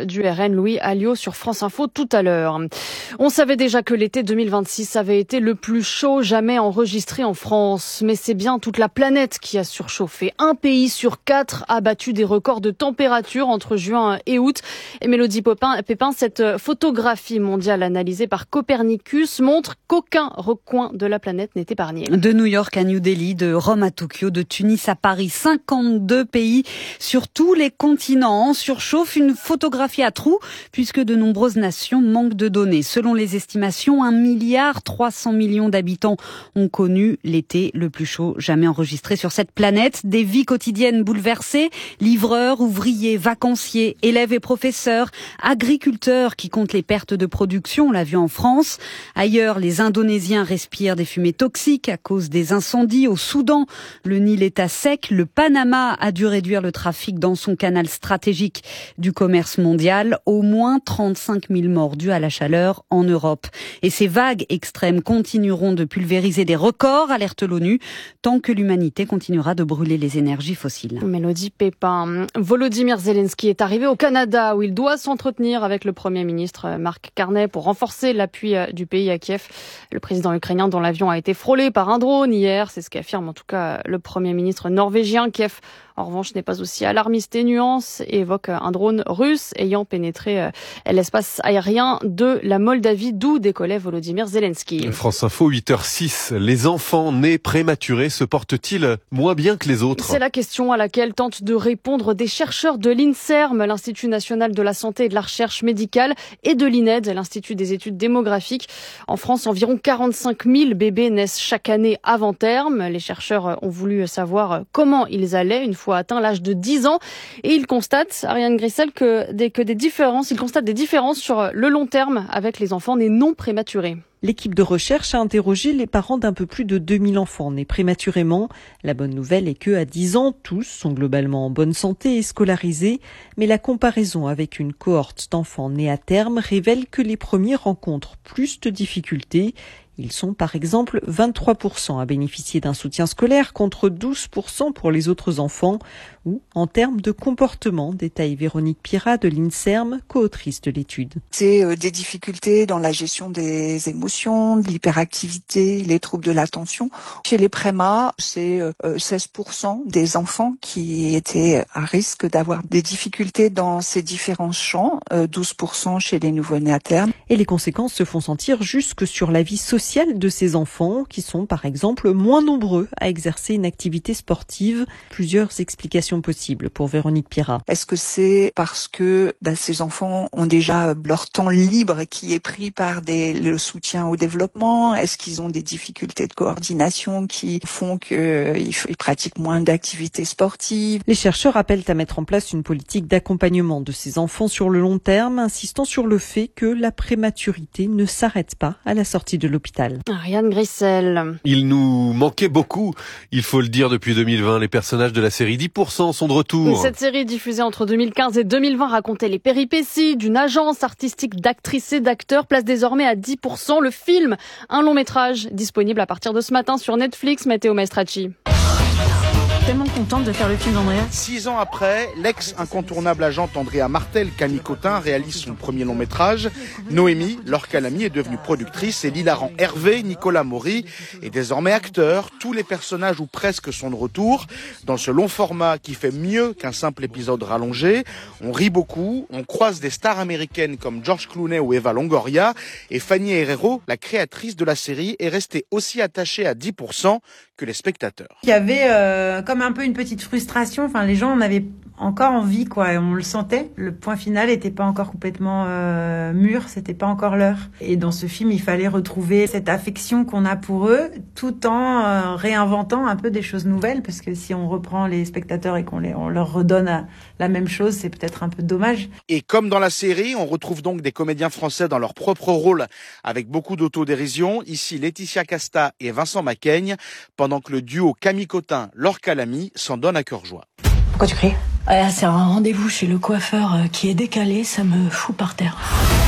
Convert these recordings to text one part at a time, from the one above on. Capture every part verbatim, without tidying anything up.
du R N, Louis Alliot, sur France Info tout à l'heure. On savait déjà que l'été deux mille vingt-six avait été le plus chaud jamais enregistré en France. Mais c'est bien toute la planète qui a surchauffé. Un pays sur quatre a battu des records de température entre juin et août. Et Mélodie Pépin, cette photographie mondiale analysée par Copernicus montre qu'aucun recoin de la planète n'est épargné. De New York à New Delhi, de Rome à Tokyo, de Tunis à Paris, cinquante-deux pays sur tous les continents en surchauffe. Une photographie à trous puisque de nombreuses nations manquent de données. Selon les estimations, un milliard trois cents millions d'habitants ont connu l'été le plus chaud jamais enregistré sur cette planète. Des vies quotidiennes bouleversées, livreurs, ouvriers, vacanciers, élèves et professeurs, agriculteurs qui comptent les pertes de production, on l'a vu en France. Ailleurs, les Indonésiens respirent des fumées toxiques à cause des incendies. Au Soudan, le Nil est à sec. Le Panama a dû réduire le trafic dans son canal stratégique du commerce mondial. Au moins trente-cinq mille morts dus à la chaleur en Europe. Et ces vagues extrêmes continueront de pulvériser des records, alerte l'ONU, tant que l'humanité continuera de brûler les énergies fossiles. Mélodie Pépin. Volodymyr Zelensky est arrivé au Canada où il doit s'entretenir avec le Premier ministre Mark Carney pour renforcer l'appui du pays à Kiev. Le président ukrainien dont l'avion a été frôlé par un drone hier, c'est ce qu'affirme en tout cas le Premier ministre norvégien. Kiev, en revanche, n'est pas aussi alarmiste et nuance et évoque un drone russe ayant pénétré l'espace aérien de la Moldavie, d'où décollait Volodymyr Zelensky. France Info, huit heures six. Les enfants nés prématurés se portent-ils moins bien que les autres ? C'est la question à laquelle tentent de répondre des chercheurs de l'INSERM, l'Institut national de la santé et de la recherche médicale, et de l'I N E D, l'Institut des études démographiques. En France, environ quarante-cinq mille bébés naissent chaque année avant terme. Les chercheurs ont voulu savoir comment ils allaient une fois atteint l'âge de dix ans. Et ils constatent, Ariane Grissel, que des, que des différences, ils constatent des différences sur le long terme avec les enfants nés non prématurés. L'équipe de recherche a interrogé les parents d'un peu plus de deux mille enfants nés prématurément. La bonne nouvelle est que, à dix ans, tous sont globalement en bonne santé et scolarisés. Mais la comparaison avec une cohorte d'enfants nés à terme révèle que les premiers rencontrent plus de difficultés. Ils sont par exemple vingt-trois pour cent à bénéficier d'un soutien scolaire contre douze pour cent pour les autres enfants. Ou en termes de comportement, détaille Véronique Pirat de l'INSERM, co-autrice de l'étude. C'est euh, des difficultés dans la gestion des émotions, de l'hyperactivité, les troubles de l'attention. Chez les prémas, c'est euh, seize pour cent des enfants qui étaient à risque d'avoir des difficultés dans ces différents champs, euh, douze pour cent chez les nouveau-nés à terme. Et les conséquences se font sentir jusque sur la vie sociale de ces enfants, qui sont par exemple moins nombreux à exercer une activité sportive. Plusieurs explications possibles pour Véronique Pirat. Est-ce que c'est parce que bah, ces enfants ont déjà leur temps libre qui est pris par des, le soutien au développement? Est-ce qu'ils ont des difficultés de coordination qui font qu'ils euh, ils pratiquent moins d'activités sportives? Les chercheurs appellent à mettre en place une politique d'accompagnement de ces enfants sur le long terme, insistant sur le fait que la prématurité ne s'arrête pas à la sortie de l'hôpital. Ariane Grissel. Il nous manquait beaucoup, il faut le dire, depuis deux mille vingt. Les personnages de la série dix pour cent sont de retour. Cette série diffusée entre deux mille quinze et deux mille vingt racontait les péripéties d'une agence artistique d'actrices et d'acteurs, place désormais à dix pour cent. Le film, un long métrage, disponible à partir de ce matin sur Netflix. Matteo Maestracci. Tellement contente de faire le film d'Andrea. Six ans après, l'ex-incontournable agente Andrea Martel, Camille Cotin, réalise son premier long métrage. Noémie, Laure Calamy, est devenue productrice et l'hilarant Hervé, Nicolas Maury, est désormais acteur. Tous les personnages ou presque sont de retour. Dans ce long format qui fait mieux qu'un simple épisode rallongé, on rit beaucoup, on croise des stars américaines comme George Clooney ou Eva Longoria, et Fanny Herrero, la créatrice de la série, est restée aussi attachée à dix pour cent que les spectateurs. Il y avait euh, comme un peu une petite frustration, enfin les gens en avaient encore envie, quoi, et on le sentait. Le point final n'était pas encore complètement euh, mûr, c'était pas encore l'heure. Et dans ce film, il fallait retrouver cette affection qu'on a pour eux, tout en euh, réinventant un peu des choses nouvelles, parce que si on reprend les spectateurs et qu'on les, on leur redonne à, la même chose, c'est peut-être un peu dommage. Et comme dans la série, on retrouve donc des comédiens français dans leur propre rôle, avec beaucoup d'autodérision. Ici, Laetitia Casta et Vincent Macaigne, pendant que le duo Camille Cotin, Laure Calamy s'en donne à cœur joie. Pourquoi tu cries ? Ah, c'est un rendez-vous chez le coiffeur qui est décalé, ça me fout par terre.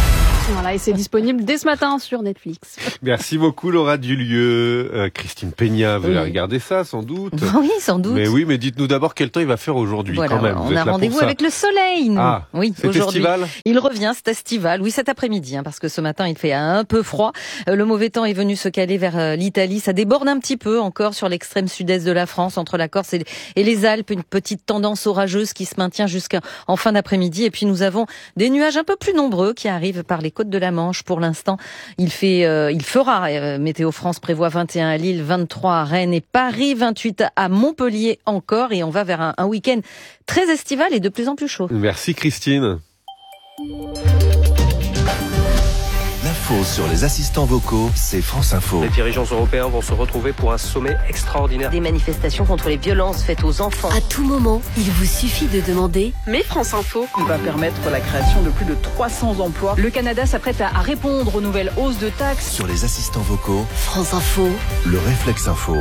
Voilà, et c'est disponible dès ce matin sur Netflix. Merci beaucoup Laura Dulieu. Euh, Christine Peña, vous oui. allez regarder ça sans doute. Oui, sans doute. Mais oui, mais dites-nous d'abord quel temps il va faire aujourd'hui voilà, quand même. On vous a rendez-vous avec le soleil. Nous. Ah, oui, c'est aujourd'hui. estival. Il revient, c'est estival. Oui, cet après-midi, hein, parce que ce matin il fait un peu froid. Euh, le mauvais temps est venu se caler vers euh, l'Italie. Ça déborde un petit peu encore sur l'extrême sud-est de la France, entre la Corse et, et les Alpes. Une petite tendance orageuse qui se maintient jusqu'en fin d'après-midi. Et puis nous avons des nuages un peu plus nombreux qui arrivent par les côtes de la Manche. Pour l'instant, il fait, euh, il fera. Euh, Météo France prévoit vingt et un à Lille, vingt-trois à Rennes et Paris, vingt-huit à Montpellier encore. Et on va vers un, un week-end très estival et de plus en plus chaud. Merci Christine. L'info sur les assistants vocaux, c'est France Info. Les dirigeants européens vont se retrouver pour un sommet extraordinaire. Des manifestations contre les violences faites aux enfants. À tout moment, il vous suffit de demander « Mais France Info » va permettre la création de plus de trois cents emplois. Le Canada s'apprête à répondre aux nouvelles hausses de taxes. Sur les assistants vocaux, France Info, le réflexe info.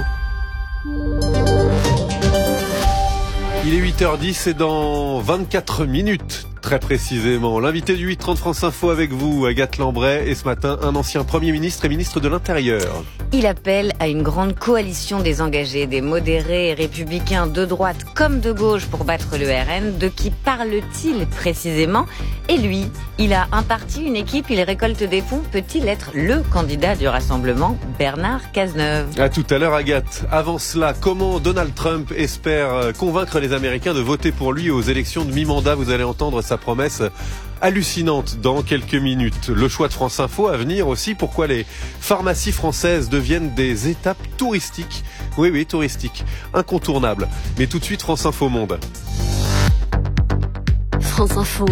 Il est huit heures dix et dans vingt-quatre minutes, très précisément, l'invité du huit trente France Info avec vous, Agathe Lambray, et ce matin, un ancien Premier ministre et ministre de l'Intérieur. Il appelle à une grande coalition des engagés, des modérés et républicains de droite comme de gauche pour battre le R N. De qui parle-t-il précisément? Et lui, il a un parti, une équipe, il récolte des fonds. Peut-il être le candidat du Rassemblement, Bernard Cazeneuve? À tout à l'heure, Agathe. Avant cela, comment Donald Trump espère convaincre les Américains de voter pour lui aux élections de mi-mandat? Vous allez entendre sa promesse hallucinante dans quelques minutes. Le choix de France Info à venir aussi, pourquoi les pharmacies françaises deviennent des étapes touristiques. Oui, oui, touristiques. Incontournables. Mais tout de suite, France Info Monde. France Info,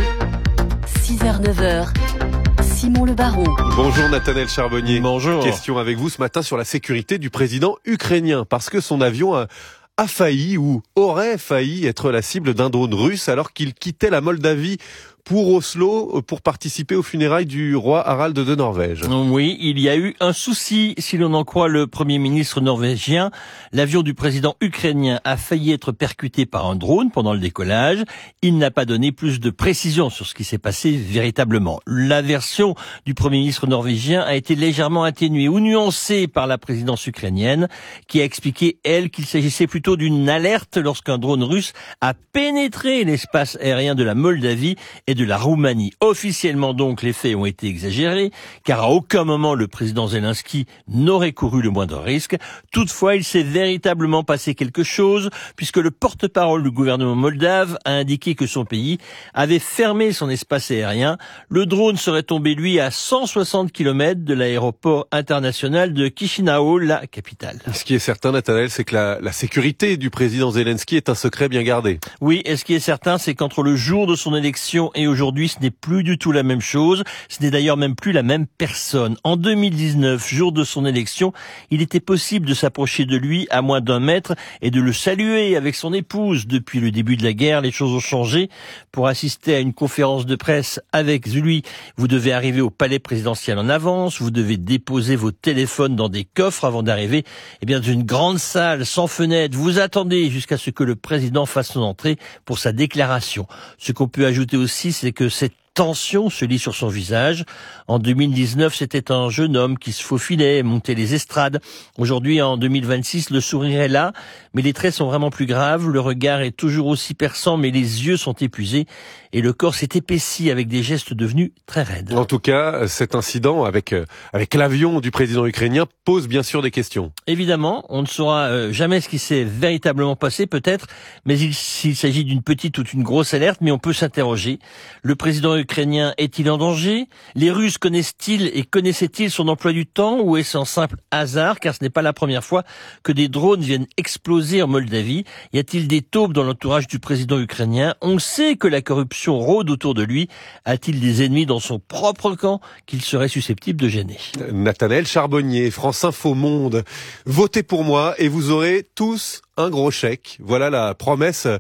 six heures neuf heures. Simon Le Baron. Bonjour Nathanaël Charbonnier. Bonjour. Question avec vous ce matin sur la sécurité du président ukrainien, parce que son avion a, a failli ou aurait failli être la cible d'un drone russe alors qu'il quittait la Moldavie pour Oslo pour participer aux funérailles du roi Harald de Norvège. Oui, il y a eu un souci, si l'on en croit le Premier ministre norvégien. L'avion du président ukrainien a failli être percuté par un drone pendant le décollage. Il n'a pas donné plus de précisions sur ce qui s'est passé véritablement. La version du Premier ministre norvégien a été légèrement atténuée ou nuancée par la présidence ukrainienne, qui a expliqué, elle, qu'il s'agissait plutôt d'une alerte lorsqu'un drone russe a pénétré l'espace aérien de la Moldavie et de la Roumanie. Officiellement donc, les faits ont été exagérés, car à aucun moment le président Zelensky n'aurait couru le moindre risque. Toutefois, il s'est véritablement passé quelque chose, puisque le porte-parole du gouvernement moldave a indiqué que son pays avait fermé son espace aérien. Le drone serait tombé, lui, à cent soixante kilomètres de l'aéroport international de Chisinau, la capitale. Ce qui est certain, Nathanaël, c'est que la, la sécurité du président Zelensky est un secret bien gardé. Oui, et ce qui est certain, c'est qu'entre le jour de son élection et aujourd'hui, ce n'est plus du tout la même chose. Ce n'est d'ailleurs même plus la même personne. En deux mille dix-neuf, jour de son élection, il était possible de s'approcher de lui à moins d'un mètre et de le saluer avec son épouse. Depuis le début de la guerre, les choses ont changé. Pour assister à une conférence de presse avec lui, vous devez arriver au palais présidentiel en avance, vous devez déposer vos téléphones dans des coffres avant d'arriver eh bien, dans une grande salle sans fenêtre. Vous attendez jusqu'à ce que le président fasse son entrée pour sa déclaration. Ce qu'on peut ajouter aussi, c'est que cette tension se lit sur son visage. En deux mille dix-neuf, c'était un jeune homme qui se faufilait, montait les estrades. Aujourd'hui, en deux mille vingt-six, le sourire est là, mais les traits sont vraiment plus graves. Le regard est toujours aussi perçant, mais les yeux sont épuisés et le corps s'est épaissi avec des gestes devenus très raides. En tout cas, cet incident avec avec l'avion du président ukrainien pose bien sûr des questions. Évidemment, on ne saura euh, jamais ce qui s'est véritablement passé, peut-être, mais il, s'il s'agit d'une petite ou d'une grosse alerte, mais on peut s'interroger. Le président ukrainien est-il en danger? Les Russes connaissent-ils et connaissaient-ils son emploi du temps, ou est-ce un simple hasard, car ce n'est pas la première fois que des drones viennent exploser en Moldavie? Y a-t-il des taupes dans l'entourage du président ukrainien? On sait que la corruption rôde autour de lui. A-t-il des ennemis dans son propre camp qu'il serait susceptible de gêner? Nathanaël Charbonnier, France Info Monde. Votez pour moi et vous aurez tous un gros chèque. Voilà la promesse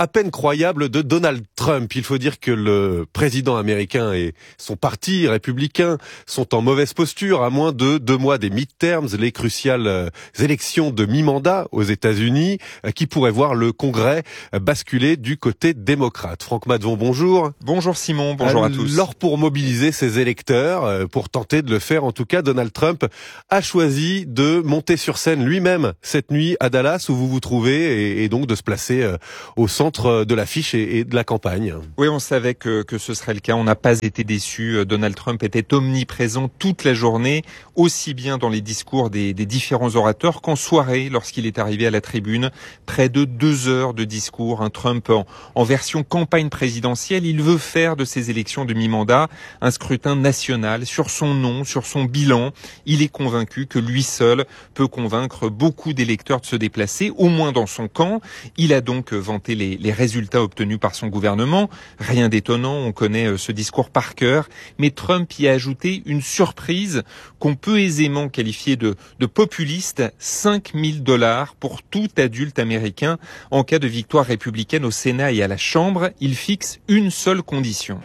à peine croyable de Donald Trump. Il faut dire que le président américain et son parti républicain sont en mauvaise posture à moins de deux mois des midterms, les cruciales élections de mi-mandat aux États-Unis, qui pourraient voir le Congrès basculer du côté démocrate. Franck Madvon, bonjour. Bonjour Simon, bonjour à tous. Alors pour mobiliser ses électeurs, pour tenter de le faire, en tout cas, Donald Trump a choisi de monter sur scène lui-même cette nuit à Dallas, où vous vous trouvez, et, et donc de se placer au centre de l'affiche et, et de la campagne. Oui, on savait que, que ce serait le cas. On n'a pas été déçus. Donald Trump était omniprésent toute la journée, aussi bien dans les discours des, des différents orateurs qu'en soirée, lorsqu'il est arrivé à la tribune. Près de deux heures de discours. Un Trump en, en version campagne présidentielle. Il veut faire de ces élections de mi-mandat un scrutin national sur son nom, sur son bilan. Il est convaincu que lui seul peut convaincre beaucoup d'électeurs de se déplacer, au moins dans son camp. Il a donc vanté les, les résultats obtenus par son gouvernement. Rien d'étonnant, on connaît ce discours par cœur. Mais Trump y a ajouté une surprise qu'on peut aisément qualifier de, de populiste. cinq mille dollars pour tout adulte américain en cas de victoire républicaine au Sénat et à la Chambre. Il fixe une seule condition.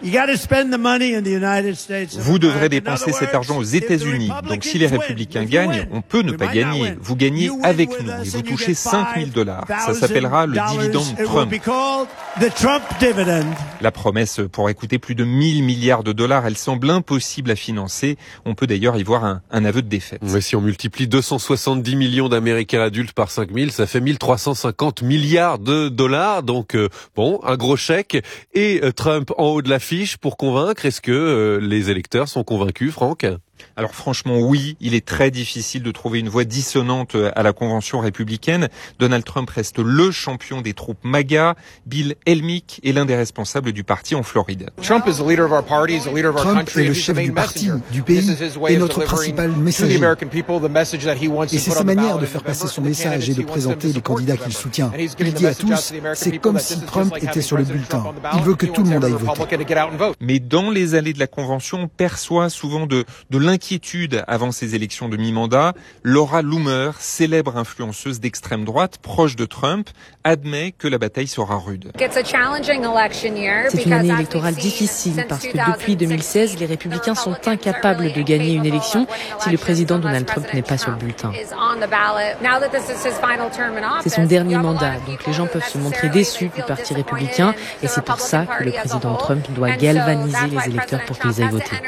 Vous devrez dépenser cet argent aux États-Unis. Donc si les républicains gagnent, on peut ne pas gagner. Vous gagnez avec nous et vous touchez cinq mille dollars. Ça s'appellera le dividende Trump. La promesse pourrait coûter plus de mille milliards de dollars. Elle semble impossible à financer. On peut d'ailleurs y voir un, un aveu de défaite. Mais si on multiplie deux cent soixante-dix millions d'Américains adultes par cinq mille, ça fait mille trois cent cinquante milliards de dollars. Donc euh, bon, un gros chèque. Et euh, Trump en haut de l'affiche pour convaincre. Est-ce que euh, les électeurs sont convaincus, Franck ? Alors franchement, oui, il est très difficile de trouver une voix dissonante à la convention républicaine. Donald Trump reste le champion des troupes MAGA. Bill Helmick est l'un des responsables du parti en Floride. Trump est le chef du parti, du pays, et notre principal messager. Et c'est sa manière de faire passer son message et de présenter les candidats qu'il soutient. Il dit à tous, c'est comme si Trump était sur le bulletin. Il veut que tout le monde aille voter. Mais dans les allées de la convention, on perçoit souvent de, de l'inquiétude avant ces élections de mi-mandat. Laura Loomer, célèbre influenceuse d'extrême droite, proche de Trump, admet que la bataille sera rude. C'est une année électorale difficile parce que depuis deux mille seize, les républicains sont incapables de gagner une élection si le président Donald Trump n'est pas sur le bulletin. C'est son dernier mandat, donc les gens peuvent se montrer déçus du parti républicain et c'est pour ça que le président Trump doit galvaniser les électeurs pour qu'ils aillent voter.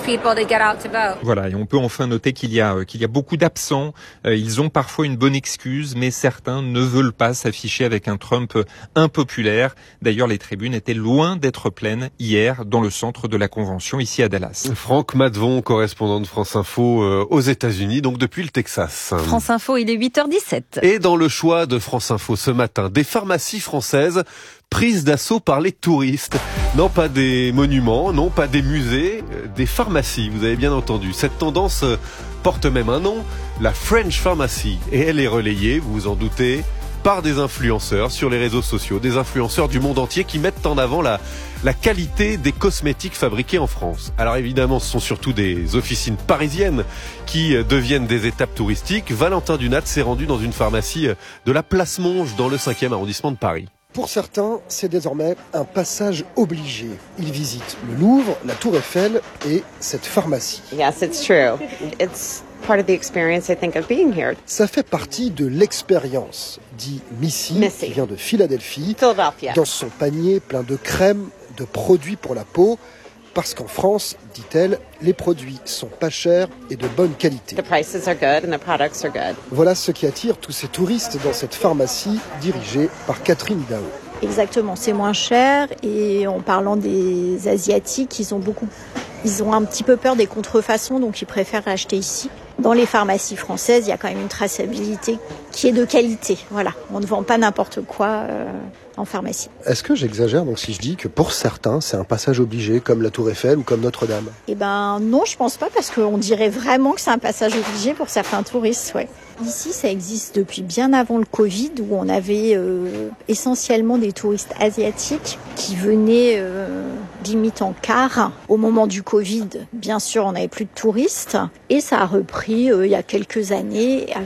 Voilà, et on peut enfin noter qu'il y a, qu'il y a beaucoup d'absents. Euh, ils ont parfois une bonne excuse, mais certains ne veulent pas s'afficher avec un Trump impopulaire. D'ailleurs, les tribunes étaient loin d'être pleines hier dans le centre de la convention, ici à Dallas. Franck Madvon, correspondant de France Info euh, aux États-Unis, donc depuis le Texas. France Info, il est huit heures dix-sept. Et dans le choix de France Info ce matin, des pharmacies françaises prises d'assaut par les touristes. Non pas des monuments, non pas des musées, des pharmacies, vous avez bien entendu. Cette tendance porte même un nom, la French Pharmacy. Et elle est relayée, vous vous en doutez, par des influenceurs sur les réseaux sociaux, des influenceurs du monde entier qui mettent en avant la, la qualité des cosmétiques fabriqués en France. Alors évidemment, ce sont surtout des officines parisiennes qui deviennent des étapes touristiques. Valentin Dunat s'est rendu dans une pharmacie de la Place Monge, dans le cinquième arrondissement de Paris. Pour certains, c'est désormais un passage obligé. Ils visitent le Louvre, la Tour Eiffel et cette pharmacie. Yes, it's true. It's part of the experience, I think, of being here. Ça fait partie de l'expérience, dit Missy, Missy. qui vient de Philadelphie, Philadelphia. Dans son panier plein de crèmes, de produits pour la peau. Parce qu'en France, dit-elle, les produits sont pas chers et de bonne qualité. The prices are good and the products are good. Voilà ce qui attire tous ces touristes dans cette pharmacie dirigée par Catherine Dao. Exactement, c'est moins cher et en parlant des Asiatiques, ils ont beaucoup, ils ont un petit peu peur des contrefaçons, donc ils préfèrent acheter ici. Dans les pharmacies françaises, il y a quand même une traçabilité qui est de qualité. Voilà, on ne vend pas n'importe quoi euh, en pharmacie. Est-ce que j'exagère donc si je dis que pour certains, c'est un passage obligé, comme la Tour Eiffel ou comme Notre-Dame ? Eh ben non, je pense pas, parce qu'on dirait vraiment que c'est un passage obligé pour certains touristes, ouais. Ici, ça existe depuis bien avant le Covid, où on avait euh, essentiellement des touristes asiatiques qui venaient euh, limite en car. Au moment du Covid, bien sûr, on n'avait plus de touristes. Et ça a repris euh, il y a quelques années avec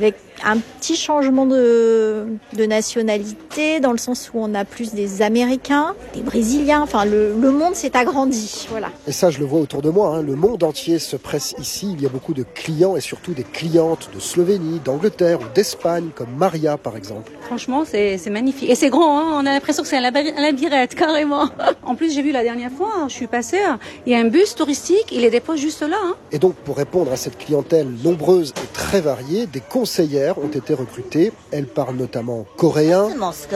un petit changement de, de nationalité, dans le sens où on a plus des Américains, des Brésiliens, enfin le, le monde s'est agrandi, voilà. Et ça, je le vois autour de moi, hein. Le monde entier se presse ici. Il y a beaucoup de clients et surtout des clientes de Slovénie, d'Angleterre ou d'Espagne, comme Maria par exemple. Franchement, c'est, c'est magnifique. Et c'est grand, hein. On a l'impression que c'est un labyrinthe, carrément. En plus, j'ai vu la dernière fois, je suis passée, il y a un bus touristique, il les dépose juste là. Hein. Et donc, pour répondre à cette clientèle nombreuse et très variée, des conseillères ont été recrutées. Elles parlent notamment coréen,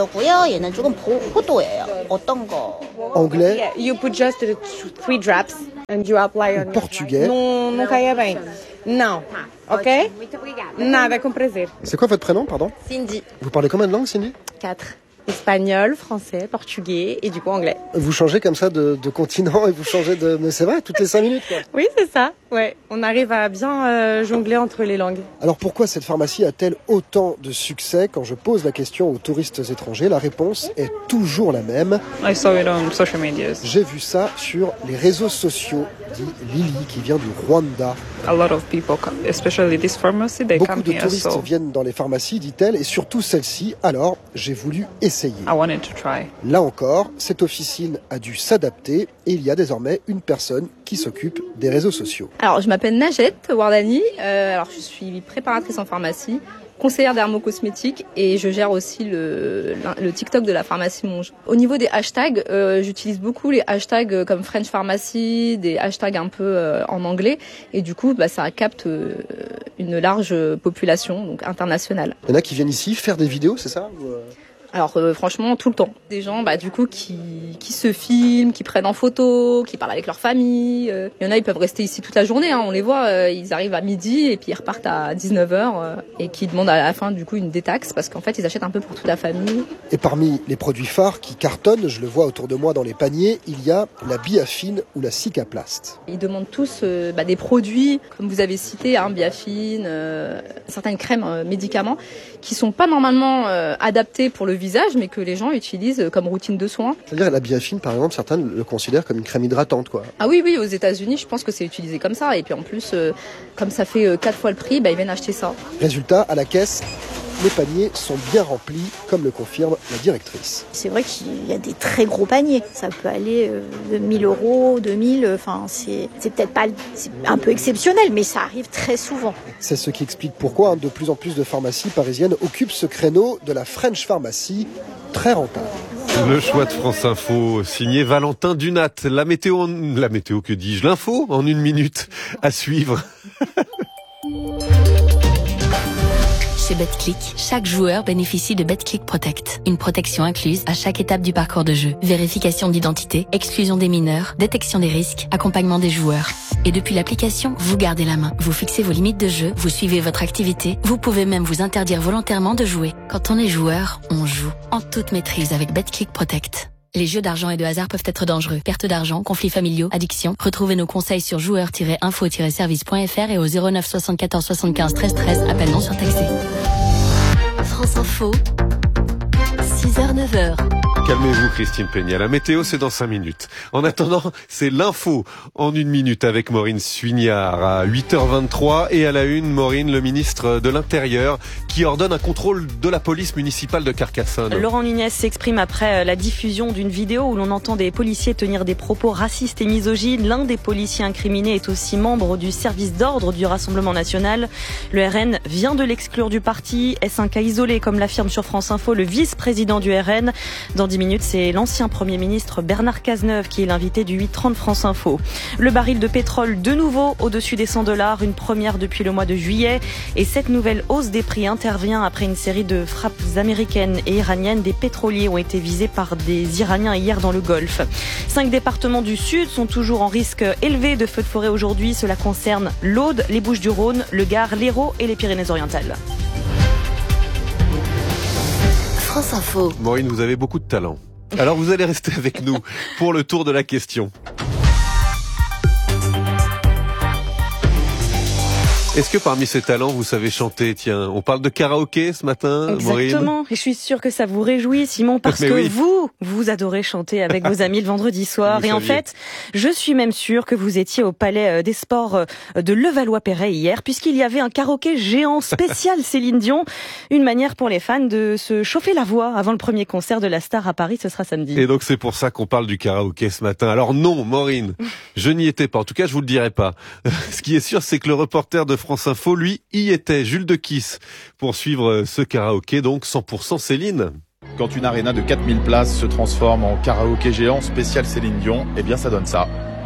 anglais, you put just three drops and you apply on portugais. Non, não caia bem. Non. OK? Nada com prazer. C'est quoi votre prénom, pardon? Cindy. Vous parlez combien de langues, Cindy? Quatre. Espagnol, français, portugais et du coup anglais. Vous changez comme ça de, de continent et vous changez de... Mais c'est vrai, toutes les cinq minutes, quoi. Oui, c'est ça. Ouais, on arrive à bien euh, jongler entre les langues. Alors pourquoi cette pharmacie a-t-elle autant de succès? Quand je pose la question aux touristes étrangers, la réponse est toujours la même. I saw it on social media. J'ai vu ça sur les réseaux sociaux, dit Lily, qui vient du Rwanda. A lot of people come, especially this pharmacy, they Beaucoup come de here, touristes so viennent dans les pharmacies, dit-elle, et surtout celle-ci. Alors, j'ai voulu essayer. I wanted to try. Là encore, cette officine a dû s'adapter et il y a désormais une personne qui s'occupe des réseaux sociaux. Alors, je m'appelle Najat Wardani. Euh, alors, je suis préparatrice en pharmacie, conseillère dermocosmétique et je gère aussi le, le TikTok de la pharmacie Monge. Au niveau des hashtags, euh, j'utilise beaucoup les hashtags comme French Pharmacy, des hashtags un peu euh, en anglais et du coup, bah, ça capte euh, une large population, donc internationale. Il y en a qui viennent ici faire des vidéos, c'est ça ou euh... Alors euh, franchement tout le temps. Des gens bah du coup qui qui se filment, qui prennent en photo, qui parlent avec leur famille. Euh, il y en a ils peuvent rester ici toute la journée, hein, on les voit, euh, ils arrivent à midi et puis ils repartent à dix-neuf heures euh, et qui demandent à la fin du coup une détaxe parce qu'en fait ils achètent un peu pour toute la famille. Et parmi les produits phares qui cartonnent, je le vois autour de moi dans les paniers, il y a la Biafine ou la Cicaplast. Ils demandent tous euh, bah, des produits comme vous avez cité, hein, Biafine, euh, certaines crèmes, euh, médicaments qui sont pas normalement euh, adaptés pour le visage, mais que les gens utilisent comme routine de soins. C'est-à-dire la Biafine, par exemple, certains le considèrent comme une crème hydratante, quoi. Ah oui, oui, aux États-Unis, je pense que c'est utilisé comme ça. Et puis en plus, euh, comme ça fait euh, quatre fois le prix, bah, ils viennent acheter ça. Résultat, à la caisse, les paniers sont bien remplis, comme le confirme la directrice. C'est vrai qu'il y a des très gros paniers. Ça peut aller de mille euros, deux mille. Enfin, c'est, c'est peut-être pas, c'est un peu exceptionnel, mais ça arrive très souvent. C'est ce qui explique pourquoi hein, de plus en plus de pharmacies parisiennes occupent ce créneau de la French Pharmacy, très rentable. Le choix de France Info, signé Valentin Dunat. La météo, la météo, que dis-je? L'info en une minute à suivre. Chez BetClick, chaque joueur bénéficie de BetClick Protect. Une protection incluse à chaque étape du parcours de jeu. Vérification d'identité, exclusion des mineurs, détection des risques, accompagnement des joueurs. Et depuis l'application, vous gardez la main. Vous fixez vos limites de jeu, vous suivez votre activité. Vous pouvez même vous interdire volontairement de jouer. Quand on est joueur, on joue. En toute maîtrise avec BetClick Protect. Les jeux d'argent et de hasard peuvent être dangereux. Perte d'argent, conflits familiaux, addiction. Retrouvez nos conseils sur joueurs tiret info tiret service point f r et au zéro neuf soixante-quatorze soixante-quinze treize treize. Appel non surtaxé. France Info, six heures neuf heures. Calmez-vous, Christine Peña. La météo, c'est dans cinq minutes. En attendant, c'est l'info en une minute avec Maureen Suignard à huit heures vingt-trois. Et à la une, Maureen, le ministre de l'Intérieur, qui ordonne un contrôle de la police municipale de Carcassonne. Laurent Nunez s'exprime après la diffusion d'une vidéo où l'on entend des policiers tenir des propos racistes et misogynes. L'un des policiers incriminés est aussi membre du service d'ordre du Rassemblement national. Le R N vient de l'exclure du parti. Est-ce un cas isolé, comme l'affirme sur France Info le vice-président du R N? Dans dix minutes, c'est l'ancien Premier ministre Bernard Cazeneuve qui est l'invité du huit trente France Info. Le baril de pétrole de nouveau au-dessus des cent dollars, une première depuis le mois de juillet. Et cette nouvelle hausse des prix intervient après une série de frappes américaines et iraniennes. Des pétroliers ont été visés par des Iraniens hier dans le Golfe. Cinq départements du Sud sont toujours en risque élevé de feux de forêt aujourd'hui. Cela concerne l'Aude, les Bouches-du-Rhône, le Gard, l'Hérault et les Pyrénées-Orientales. France Info. Maureen, vous avez beaucoup de talent. Alors vous allez rester avec nous pour le tour de la question. Est-ce que parmi ces talents, vous savez chanter? Tiens, on parle de karaoké ce matin, Exactement. Maureen. Et je suis sûre que ça vous réjouit, Simon, parce Mais que oui. vous, vous adorez chanter avec vos amis le vendredi soir. Vous Et en saviez. fait, je suis même sûre que vous étiez au Palais des Sports de Levallois-Perret hier, puisqu'il y avait un karaoké géant spécial Céline Dion. Une manière pour les fans de se chauffer la voix avant le premier concert de la star à Paris. Ce sera samedi. Et donc c'est pour ça qu'on parle du karaoké ce matin. Alors non, Maureen, je n'y étais pas. En tout cas, je vous le dirai pas. Ce qui est sûr, c'est que le reporter de France Info, lui, y était. Jules de Kiss, pour suivre ce karaoké, donc cent pour cent Céline. Quand une aréna de quatre mille places se transforme en karaoké géant spécial Céline Dion, eh bien ça donne ça.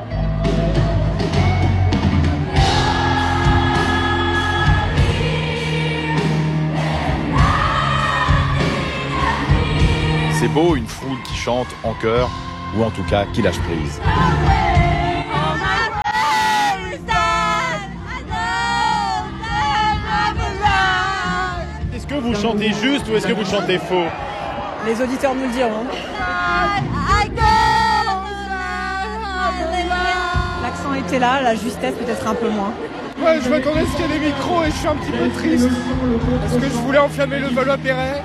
C'est beau, une foule qui chante en chœur, ou en tout cas qui lâche prise. Est-ce que vous chantez juste ou est-ce que vous chantez faux? Les auditeurs nous le diront. L'accent était là, la justesse peut-être un peu moins. Ouais, je m'attendais à ce qu'il y ait des micros et je suis un petit peu triste parce que je voulais enflammer le Levallois-Perret.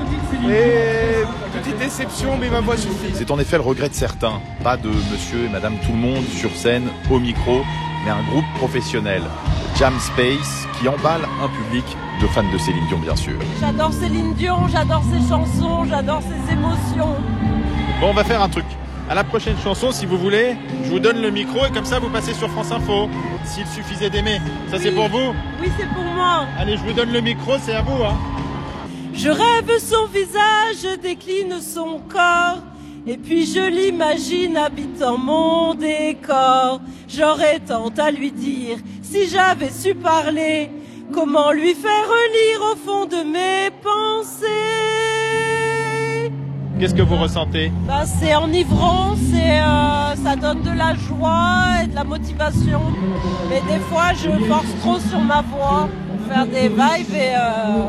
Et petite déception, mais ma voix suffit. C'est en effet le regret de certains. Pas de monsieur et madame tout le monde sur scène, au micro, mais un groupe professionnel, Jam Space, qui emballe un public de fans de Céline Dion, bien sûr. J'adore Céline Dion, j'adore ses chansons, j'adore ses émotions. Bon, on va faire un truc. À la prochaine chanson, si vous voulez, je vous donne le micro et comme ça vous passez sur France Info. S'il suffisait d'aimer. Ça, oui. C'est pour vous? Oui, c'est pour moi. Allez, je vous donne le micro, c'est à vous, hein. Je rêve son visage, je décline son corps, et puis je l'imagine habitant mon décor. J'aurais tant à lui dire, si j'avais su parler, comment lui faire lire au fond de mes pensées. Qu'est-ce que vous ressentez? Ben, c'est enivrant, c'est, euh, ça donne de la joie et de la motivation. Mais des fois, je force trop sur ma voix pour faire des vibes et... Euh,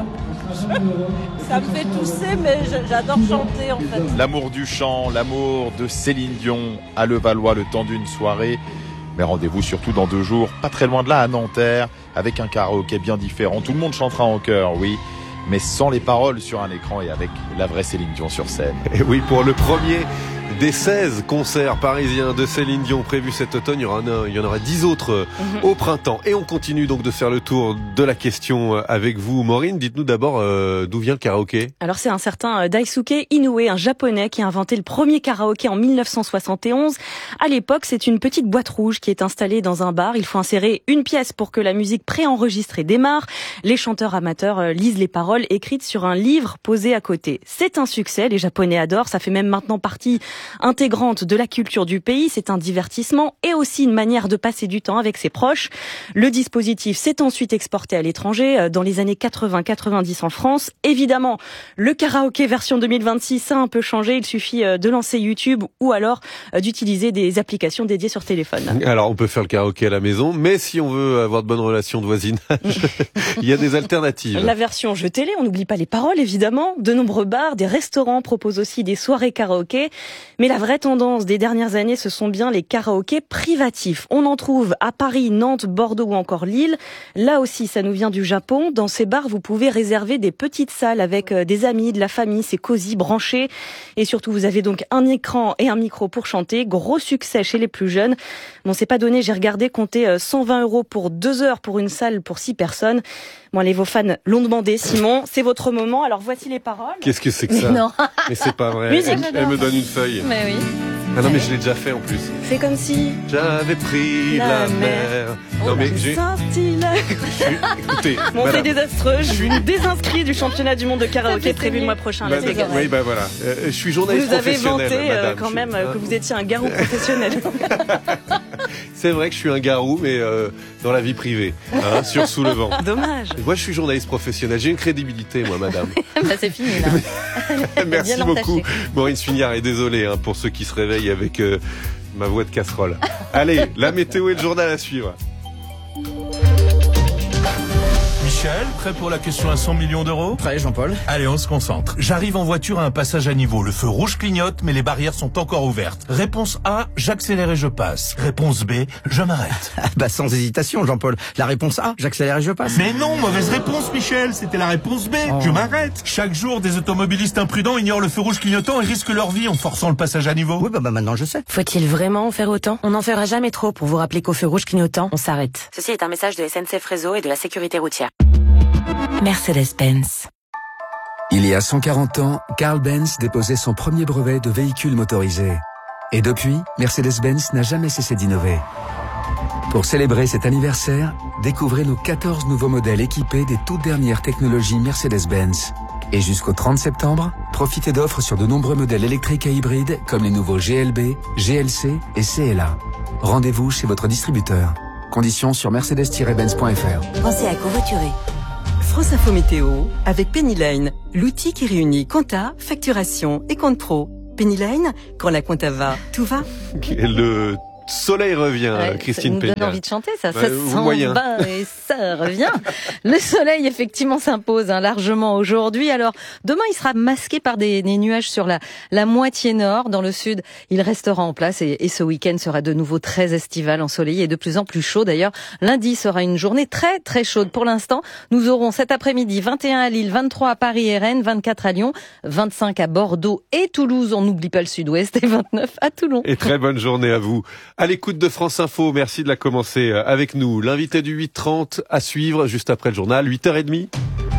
ça me fait tousser, mais j'adore chanter en fait. L'amour du chant, l'amour de Céline Dion à Levallois le temps d'une soirée. Mais rendez-vous surtout dans deux jours, pas très loin de là, à Nanterre, avec un karaoké bien différent. Tout le monde chantera en chœur, oui, mais sans les paroles sur un écran et avec la vraie Céline Dion sur scène. Et oui, pour le premier des seize concerts parisiens de Céline Dion prévus cet automne, il y, aura un, il y en aura dix autres mm-hmm. au printemps. Et on continue donc de faire le tour de la question avec vous, Maureen. Dites-nous d'abord euh, d'où vient le karaoké. Alors c'est un certain Daisuke Inoue, un japonais qui a inventé le premier karaoké en mille neuf cent soixante et onze. À l'époque, c'est une petite boîte rouge qui est installée dans un bar. Il faut insérer une pièce pour que la musique préenregistrée démarre. Les chanteurs amateurs lisent les paroles écrites sur un livre posé à côté. C'est un succès, les Japonais adorent. Ça fait même maintenant partie intégrante de la culture du pays. C'est un divertissement et aussi une manière de passer du temps avec ses proches. Le dispositif s'est ensuite exporté à l'étranger dans les années quatre-vingts quatre-vingt-dix en France. Évidemment, le karaoké version deux mille vingt-six a un peu changé. Il suffit de lancer YouTube ou alors d'utiliser des applications dédiées sur téléphone. Alors, on peut faire le karaoké à la maison, mais si on veut avoir de bonnes relations de voisinage, il y a des alternatives. La version jeu télé, on n'oublie pas les paroles évidemment. De nombreux bars, des restaurants proposent aussi des soirées karaoké. Mais la vraie tendance des dernières années, ce sont bien les karaokés privatifs. On en trouve à Paris, Nantes, Bordeaux ou encore Lille. Là aussi, ça nous vient du Japon. Dans ces bars, vous pouvez réserver des petites salles avec des amis, de la famille. C'est cosy, branché. Et surtout, vous avez donc un écran et un micro pour chanter. Gros succès chez les plus jeunes. Bon, c'est pas donné, j'ai regardé, compter cent vingt euros pour deux heures pour une salle pour six personnes. Bon, allez, vos fans l'ont demandé, Simon. C'est votre moment. Alors, voici les paroles. Qu'est-ce que c'est que ça? Non. Mais c'est pas vrai. Musique. Elle, elle me donne une feuille. Mais oui. Ah non, mais je l'ai déjà fait en plus. C'est comme si j'avais pris la, la mer. mer. Oh, non mais j'ai. Écoutez, bon, c'est désastreux. Je suis désinscrit du championnat du monde de karaoké prévu le mois prochain. Bah, oui, bah voilà. Euh, je suis journaliste professionnel. Vous nous avez vanté madame, euh, quand même suis... que vous étiez un garou professionnel. C'est vrai que je suis un garou, mais euh, dans la vie privée, hein, sur Sous le vent. Dommage. Moi, je suis journaliste professionnel. J'ai une crédibilité, moi, madame. Bah, c'est fini là. Merci beaucoup, Maureen Suignard. Et désolé hein, pour ceux qui se réveillent avec euh, ma voix de casserole. Allez, la météo et le journal à suivre. Michel, prêt pour la question à cent millions d'euros? Prêt, Jean-Paul. Allez, on se concentre. J'arrive en voiture à un passage à niveau. Le feu rouge clignote, mais les barrières sont encore ouvertes. Réponse A, j'accélère et je passe. Réponse B, je m'arrête. Bah sans hésitation, Jean-Paul. La réponse A, j'accélère et je passe. Mais non, mauvaise réponse, Michel. C'était la réponse B. Oh. Je m'arrête. Chaque jour, des automobilistes imprudents ignorent le feu rouge clignotant et risquent leur vie en forçant le passage à niveau. Oui, bah, bah maintenant je sais. Faut-il vraiment en faire autant? On n'en fera jamais trop pour vous rappeler qu'au feu rouge clignotant, on s'arrête. Ceci est un message de S N C F Réseau et de la sécurité routière. Mercedes-Benz. Il y a cent quarante ans, Carl Benz déposait son premier brevet de véhicule motorisé. Et depuis, Mercedes-Benz n'a jamais cessé d'innover. Pour célébrer cet anniversaire, découvrez nos quatorze nouveaux modèles équipés des toutes dernières technologies Mercedes-Benz. Et jusqu'au trente septembre, profitez d'offres sur de nombreux modèles électriques et hybrides comme les nouveaux G L B, G L C et C L A. Rendez-vous chez votre distributeur. Conditions sur mercedes tiret benz point f r. Pensez à covoiturer. France Info Météo avec Pennyline, l'outil qui réunit compta, facturation et compte pro. Pennyline, quand la compta va, tout va. Le soleil revient, ouais, Christine Peña. Ça nous donne envie de chanter, ça. Bah, ça sent moyen. bas et ça revient. Le soleil, effectivement, s'impose hein, largement aujourd'hui. Alors, demain, il sera masqué par des, des nuages sur la, la moitié nord. Dans le sud, il restera en place et, et ce week-end sera de nouveau très estival, ensoleillé et de plus en plus chaud. D'ailleurs, lundi sera une journée très, très chaude. Pour l'instant, nous aurons cet après-midi vingt et un à Lille, vingt-trois à Paris et Rennes, vingt-quatre à Lyon, vingt-cinq à Bordeaux et Toulouse. On n'oublie pas le sud-ouest et vingt-neuf à Toulon. Et très bonne journée à vous. À l'écoute de France Info, merci de la commencer avec nous. L'invité du huit trente à suivre juste après le journal, huit heures trente.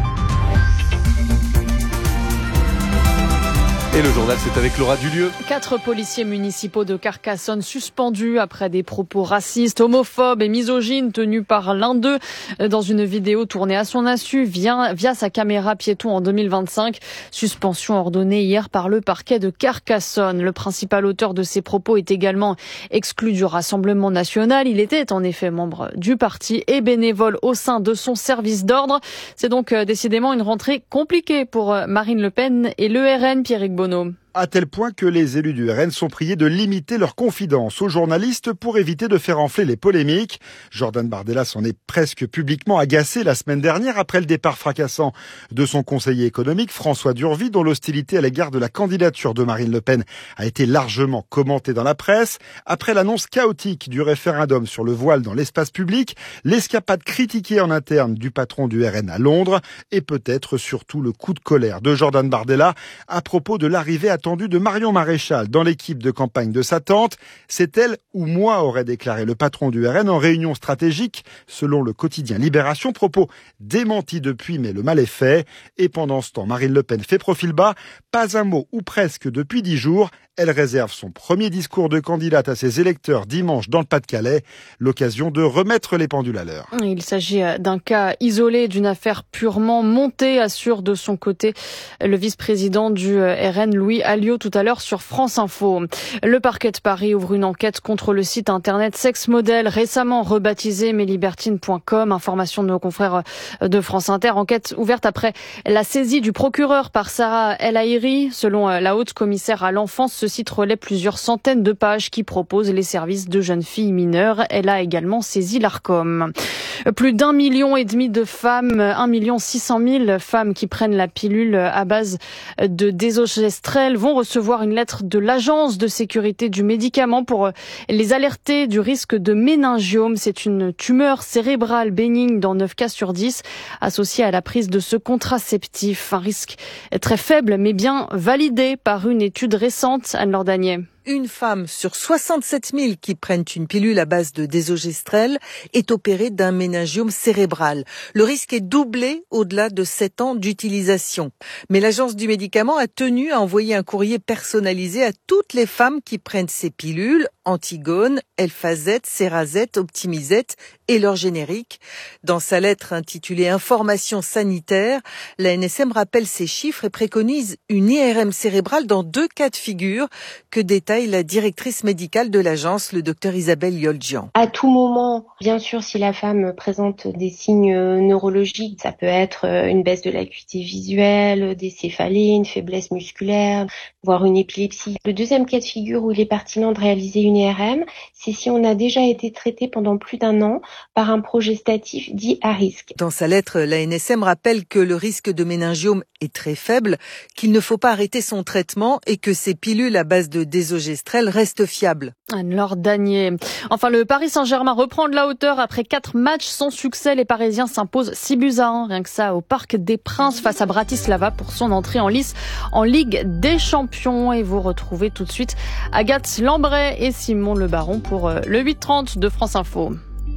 Et le journal, c'est avec Laura Dulieu. Quatre policiers municipaux de Carcassonne suspendus après des propos racistes, homophobes et misogynes tenus par l'un d'eux dans une vidéo tournée à son insu via, via sa caméra piéton en deux mille vingt-cinq. Suspension ordonnée hier par le parquet de Carcassonne. Le principal auteur de ces propos est également exclu du Rassemblement national. Il était en effet membre du parti et bénévole au sein de son service d'ordre. C'est donc décidément une rentrée compliquée pour Marine Le Pen et l'E R N, Pierrick Bonneau. À tel point que les élus du R N sont priés de limiter leurs confidences aux journalistes pour éviter de faire enfler les polémiques. Jordan Bardella s'en est presque publiquement agacé la semaine dernière après le départ fracassant de son conseiller économique François Durvy, dont l'hostilité à l'égard de la candidature de Marine Le Pen a été largement commentée dans la presse. Après l'annonce chaotique du référendum sur le voile dans l'espace public, l'escapade critiquée en interne du patron du R N à Londres et peut-être surtout le coup de colère de Jordan Bardella à propos de l'arrivée à de Marion Maréchal dans l'équipe de campagne de sa tante. C'est elle ou moi, aurait déclaré le patron du R N en réunion stratégique, selon le quotidien Libération. Propos démentis depuis, mais le mal est fait. Et pendant ce temps, Marine Le Pen fait profil bas. Pas un mot, ou presque, depuis dix jours. Elle réserve son premier discours de candidate à ses électeurs dimanche dans le Pas-de-Calais, l'occasion de remettre les pendules à l'heure. Il s'agit d'un cas isolé d'une affaire purement montée, assure de son côté le vice-président du R N, Louis Alliot, tout à l'heure sur France Info. Le parquet de Paris ouvre une enquête contre le site internet Sex Model, récemment rebaptisé meslibertines point com. Information de nos confrères de France Inter. Enquête ouverte après la saisie du procureur par Sarah El Haïry. Selon la haute commissaire à l'enfance, ce site relaie plusieurs centaines de pages qui proposent les services de jeunes filles mineures. Elle a également saisi l'Arcom. Plus d'un million et demi de femmes, un million six cent mille femmes qui prennent la pilule à base de désogestrel vont recevoir une lettre de l'Agence de sécurité du médicament pour les alerter du risque de méningiome. C'est une tumeur cérébrale bénigne dans neuf cas sur dix associée à la prise de ce contraceptif. Un risque très faible mais bien validé par une étude récente. Anne-Laure Danier. Une femme sur soixante-sept mille qui prennent une pilule à base de désogestrel est opérée d'un méningiome cérébral. Le risque est doublé au-delà de sept ans d'utilisation. Mais l'agence du médicament a tenu à envoyer un courrier personnalisé à toutes les femmes qui prennent ces pilules, Antigone, Elfazette, Cerazette, Optimizette et leur générique. Dans sa lettre intitulée Information sanitaire, la N S M rappelle ces chiffres et préconise une I R M cérébrale dans deux cas de figure que détaille conseille la directrice médicale de l'agence, le docteur Isabelle Yoljian. À tout moment, bien sûr, si la femme présente des signes neurologiques, ça peut être une baisse de l'acuité visuelle, des céphalées, une faiblesse musculaire, voire une épilepsie. Le deuxième cas de figure où il est pertinent de réaliser une I R M, c'est si on a déjà été traité pendant plus d'un an par un progestatif dit à risque. Dans sa lettre, l'A N S M rappelle que le risque de méningiome est très faible, qu'il ne faut pas arrêter son traitement et que ces pilules à base de désogestrel restent fiables. Anne-Laure Danier. Enfin, le Paris Saint-Germain reprend de la hauteur après quatre matchs sans succès. Les Parisiens s'imposent six buts à un, rien que ça, au Parc des Princes face à Bratislava pour son entrée en lice en Ligue des Champions. Et vous retrouvez tout de suite Agathe Lambray et Simon Le Baron pour le huit trente de France Info.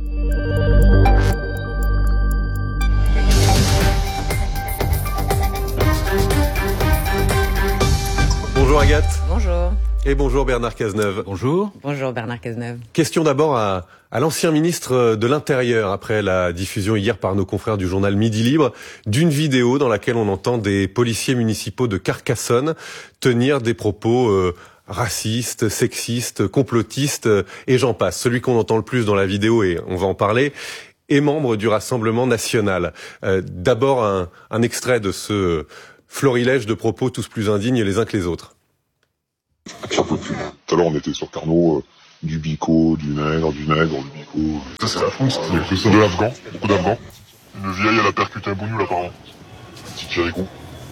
Bonjour Agathe. Bonjour. Et bonjour Bernard Cazeneuve. Bonjour. Bonjour Bernard Cazeneuve. Question d'abord à, à l'ancien ministre de l'Intérieur, après la diffusion hier par nos confrères du journal Midi Libre, d'une vidéo dans laquelle on entend des policiers municipaux de Carcassonne tenir des propos euh, racistes, sexistes, complotistes, euh, et j'en passe. Celui qu'on entend le plus dans la vidéo, et on va en parler, est membre du Rassemblement national. Euh, d'abord un, un extrait de ce florilège de propos tous plus indignes les uns que les autres. J'en peux plus. Tout à l'heure, on était sur Carnot, euh, du bico, du nègre, du nègre, du bico. Ça, c'est la France. C'est de l'Afghan, beaucoup d'Afghans. Une vieille, elle a percuté un bougnoul, apparemment. Petit Chiricou.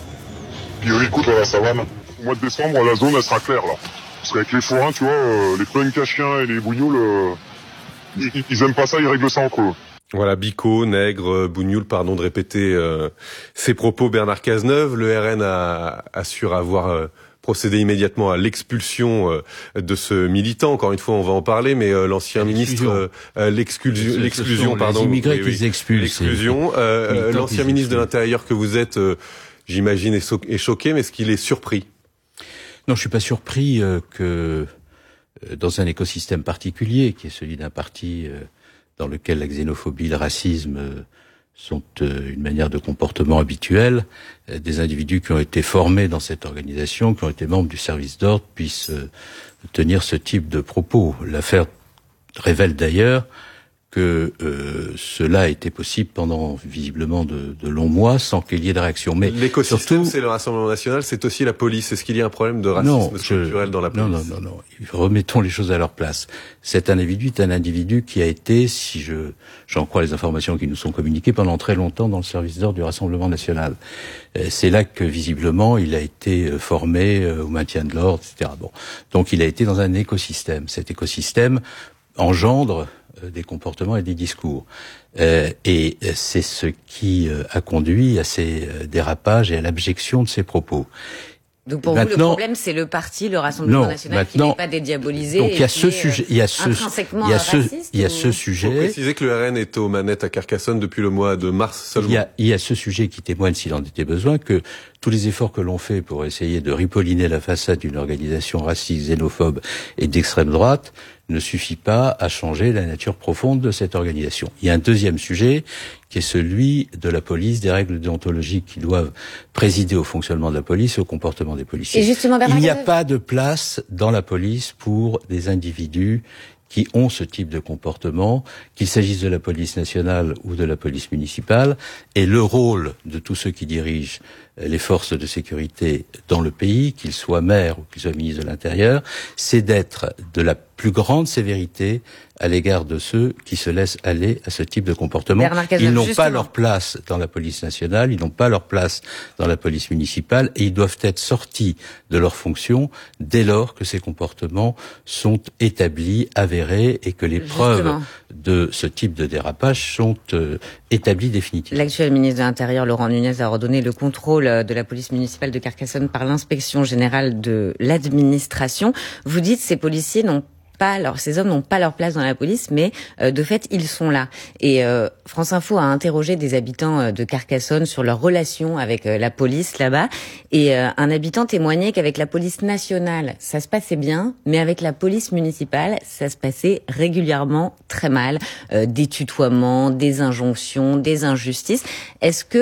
Puis écoute, à la savane, au mois de décembre, la zone, elle sera claire, là. Parce qu'avec les forains, tu vois, euh, les punks à chiens et les bougnoules, euh, ils, ils aiment pas ça, ils règlent ça entre eux. Voilà, bico, nègre, bougnoul, pardon de répéter euh, ces propos. Bernard Cazeneuve, le R N a, assure avoir euh, procédé immédiatement à l'expulsion euh, de ce militant. Encore une fois, on va en parler, mais euh, l'ancien ministre, euh, l'exclusion, l'exclusion, pardon, les immigrés oui, qu'ils expulsent. L'exclusion. Euh, l'ancien ministre de l'Intérieur que vous êtes, euh, j'imagine, est, so- est choqué, mais est-ce qu'il est surpris? Non, je suis pas surpris euh, que euh, dans un écosystème particulier, qui est celui d'un parti euh, dans lequel la xénophobie, le racisme euh, sont euh, une manière de comportement habituelle, euh, des individus qui ont été formés dans cette organisation, qui ont été membres du service d'ordre, puissent euh, tenir ce type de propos. L'affaire révèle d'ailleurs que euh, cela a été possible pendant visiblement de, de longs mois sans qu'il y ait de réaction. Mais l'écosystème, surtout, c'est le Rassemblement national, c'est aussi la police. Est-ce qu'il y a un problème de racisme non, structurel je, dans la police? Non, non, non, non. Remettons les choses à leur place. Cet individu est un individu qui a été, si je j'en crois les informations qui nous sont communiquées, pendant très longtemps dans le service d'ordre du Rassemblement national. C'est là que visiblement il a été formé au maintien de l'ordre, et cetera. Bon, donc il a été dans un écosystème. Cet écosystème engendre des comportements et des discours. Euh, et c'est ce qui euh, a conduit à ces euh, dérapages et à l'abjection de ces propos. Donc pour maintenant, vous, le problème, c'est le parti, le Rassemblement non, national, qui n'est pas dédiabolisé. Donc il y a ce est, sujet, il y a ce, il y a ce, il y a ce sujet. Il faut préciser que le R N est aux manettes à Carcassonne depuis le mois de mars seulement. Il y a, il y a ce sujet qui témoigne, s'il en était besoin, que tous les efforts que l'on fait pour essayer de ripolliner la façade d'une organisation raciste, xénophobe et d'extrême droite ne suffit pas à changer la nature profonde de cette organisation. Il y a un deuxième sujet qui est celui de la police, des règles déontologiques qui doivent présider au fonctionnement de la police et au comportement des policiers. Et justement, Bernard Il n'y a Cazeneuve, pas de place dans la police pour des individus qui ont ce type de comportement, qu'il s'agisse de la police nationale ou de la police municipale, et le rôle de tous ceux qui dirigent les forces de sécurité dans le pays, qu'ils soient maires ou qu'ils soient ministres de l'Intérieur, c'est d'être de la plus grande sévérité à l'égard de ceux qui se laissent aller à ce type de comportement. Ils n'ont pas leur place dans la police nationale, ils n'ont pas leur place dans la police municipale, et ils doivent être sortis de leurs fonctions dès lors que ces comportements sont établis, avérés, et que les Justement. preuves de ce type de dérapage sont euh, établies définitivement. L'actuel ministre de l'Intérieur, Laurent Nunez, a redonné le contrôle de la police municipale de Carcassonne par l'inspection générale de l'administration. Vous dites ces policiers n'ont pas, alors ces hommes n'ont pas leur place dans la police, mais euh, de fait ils sont là. Et euh, France Info a interrogé des habitants euh, de Carcassonne sur leur relation avec euh, la police là-bas, et euh, un habitant témoignait qu'avec la police nationale ça se passait bien, mais avec la police municipale ça se passait régulièrement très mal, euh, des tutoiements, des injonctions, des injustices. Est-ce que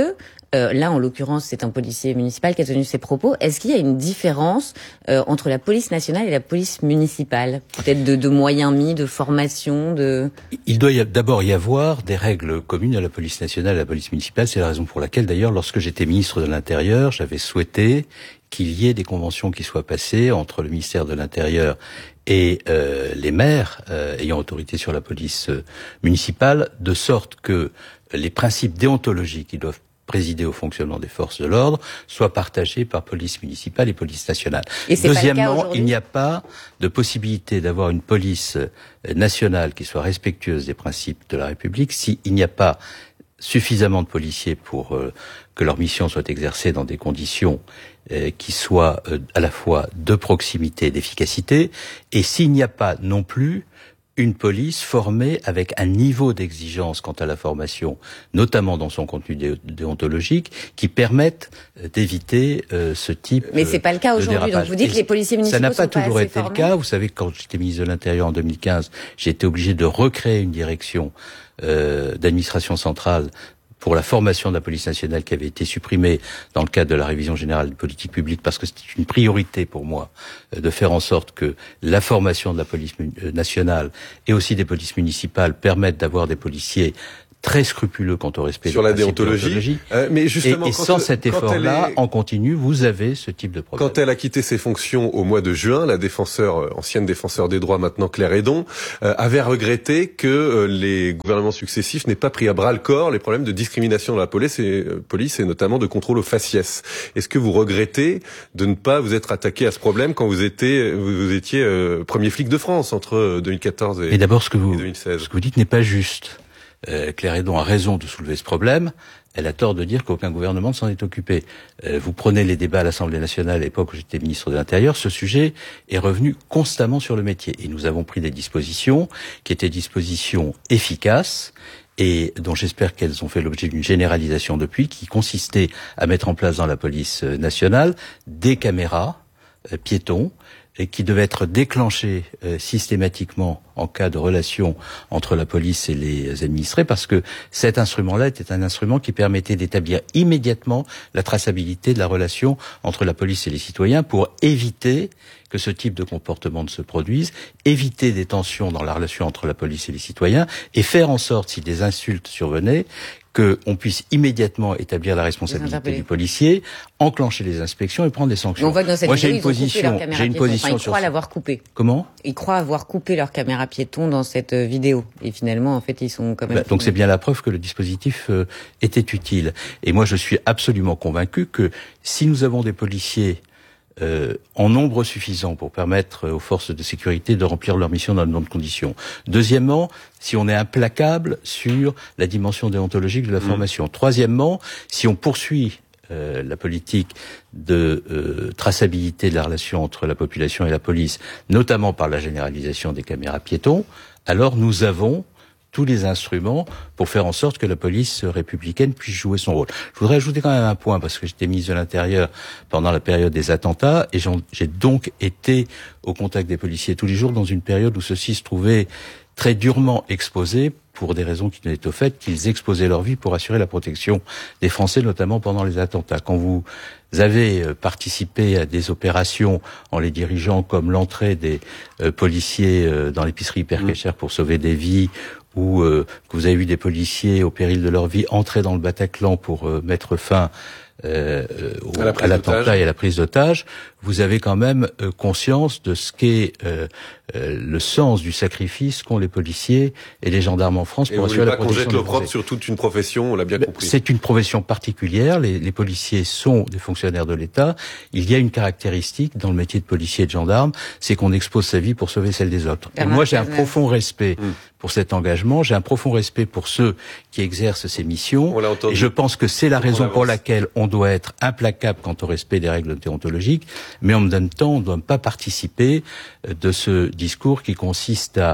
Euh, là, en l'occurrence, c'est un policier municipal qui a tenu ces propos. Est-ce qu'il y a une différence euh, entre la police nationale et la police municipale? Peut-être de, de moyens mis, de formation, de... Il doit y a, d'abord y avoir des règles communes à la police nationale et à la police municipale. C'est la raison pour laquelle, d'ailleurs, lorsque j'étais ministre de l'Intérieur, j'avais souhaité qu'il y ait des conventions qui soient passées entre le ministère de l'Intérieur et euh, les maires euh, ayant autorité sur la police euh, municipale, de sorte que les principes déontologiques qui doivent présider au fonctionnement des forces de l'ordre soient partagés par police municipale et police nationale. Et c'est Deuxièmement, pas le cas il n'y a pas de possibilité d'avoir une police nationale qui soit respectueuse des principes de la République s'il n'y a pas suffisamment de policiers pour euh, que leur mission soit exercée dans des conditions euh, qui soient euh, à la fois de proximité et d'efficacité, et s'il n'y a pas non plus une police formée avec un niveau d'exigence quant à la formation, notamment dans son contenu dé- déontologique, qui permette d'éviter euh, ce type de Mais c'est pas le cas aujourd'hui. dérapage. Donc vous dites Et que les policiers municipaux ça n'a pas sont pas toujours assez été formés. le cas. Vous savez que quand j'étais ministre de l'Intérieur en deux mille quinze, j'ai été obligé de recréer une direction euh, d'administration centrale pour la formation de la police nationale qui avait été supprimée dans le cadre de la révision générale de politique publique, parce que c'était une priorité pour moi euh, de faire en sorte que la formation de la police euh, nationale et aussi des polices municipales permettent d'avoir des policiers très scrupuleux quant au respect sur des la principes déontologie. déontologiques. Euh, mais justement, et, et quand, sans cet quand effort-là, elle est... en continu, vous avez ce type de problème. Quand elle a quitté ses fonctions au mois de juin, la défenseur, euh, ancienne défenseur des droits, maintenant Claire Hédon, euh, avait regretté que euh, les gouvernements successifs n'aient pas pris à bras le corps les problèmes de discrimination dans la police et, euh, police et notamment de contrôle au faciès. Est-ce que vous regrettez de ne pas vous être attaqué à ce problème quand vous étiez, vous, vous étiez euh, premier flic de France entre deux mille quatorze et, et d'abord, ce que vous, et deux mille seize? Ce que vous dites n'est pas juste. Euh, Claire Hédon a raison de soulever ce problème. Elle a tort de dire qu'aucun gouvernement ne s'en est occupé. Euh, vous prenez les débats à l'Assemblée nationale à l'époque où j'étais ministre de l'Intérieur, ce sujet est revenu constamment sur le métier. Et nous avons pris des dispositions qui étaient dispositions efficaces et dont j'espère qu'elles ont fait l'objet d'une généralisation depuis, qui consistait à mettre en place dans la police nationale des caméras euh, piétons, et qui devait être déclenché euh, systématiquement en cas de relation entre la police et les administrés, parce que cet instrument-là était un instrument qui permettait d'établir immédiatement la traçabilité de la relation entre la police et les citoyens pour éviter que ce type de comportement ne se produise, éviter des tensions dans la relation entre la police et les citoyens, et faire en sorte, si des insultes survenaient, qu'on puisse immédiatement établir la responsabilité du policier, enclencher les inspections et prendre des sanctions. On voit que dans cette Moi, vidéo, j'ai une ils ont coupé position, leur caméra j'ai une piéton. position Enfin, ils sur croient ça. l'avoir coupé. Comment? Ils croient avoir coupé leur caméra piéton dans cette vidéo. Et finalement, en fait, ils sont quand même... Bah, donc c'est bien la preuve que le dispositif euh, était utile. Et moi, je suis absolument convaincu que si nous avons des policiers Euh, en nombre suffisant pour permettre aux forces de sécurité de remplir leur mission dans de bonnes conditions. Deuxièmement, si on est implacable sur la dimension déontologique de la mmh. formation. Troisièmement, si on poursuit euh, la politique de euh, traçabilité de la relation entre la population et la police, notamment par la généralisation des caméras piétons, alors nous avons tous les instruments pour faire en sorte que la police républicaine puisse jouer son rôle. Je voudrais ajouter quand même un point, parce que j'étais ministre de l'Intérieur pendant la période des attentats, et j'ai donc été au contact des policiers tous les jours dans une période où ceux-ci se trouvaient très durement exposés pour des raisons qui n'étaient au fait qu'ils exposaient leur vie pour assurer la protection des Français, notamment pendant les attentats. Quand vous avez participé à des opérations en les dirigeant, comme l'entrée des euh, policiers euh, dans l'épicerie Hyper Cacher pour sauver des vies, ou euh, que vous avez vu des policiers au péril de leur vie entrer dans le Bataclan pour euh, mettre fin euh, au, à, à l'attentat et à la prise d'otage, vous avez quand même euh, conscience de ce qu'est euh, euh, le sens du sacrifice qu'ont les policiers et les gendarmes en France pour assurer la protection des Français. Et vous voulez pas qu'on jette l'opprobre sur toute une profession, on l'a bien compris. C'est une profession particulière, les, les policiers sont des fonctionnaires de l'État. Il y a une caractéristique dans le métier de policier et de gendarme, c'est qu'on expose sa vie pour sauver celle des autres. Et moi, j'ai un profond respect mmh. pour cet engagement, j'ai un profond respect pour ceux qui exercent ces missions, et je pense que c'est la raison pour laquelle on doit être implacable quant au respect des règles déontologiques, mais en même temps, on ne doit pas participer de ce discours qui consiste à,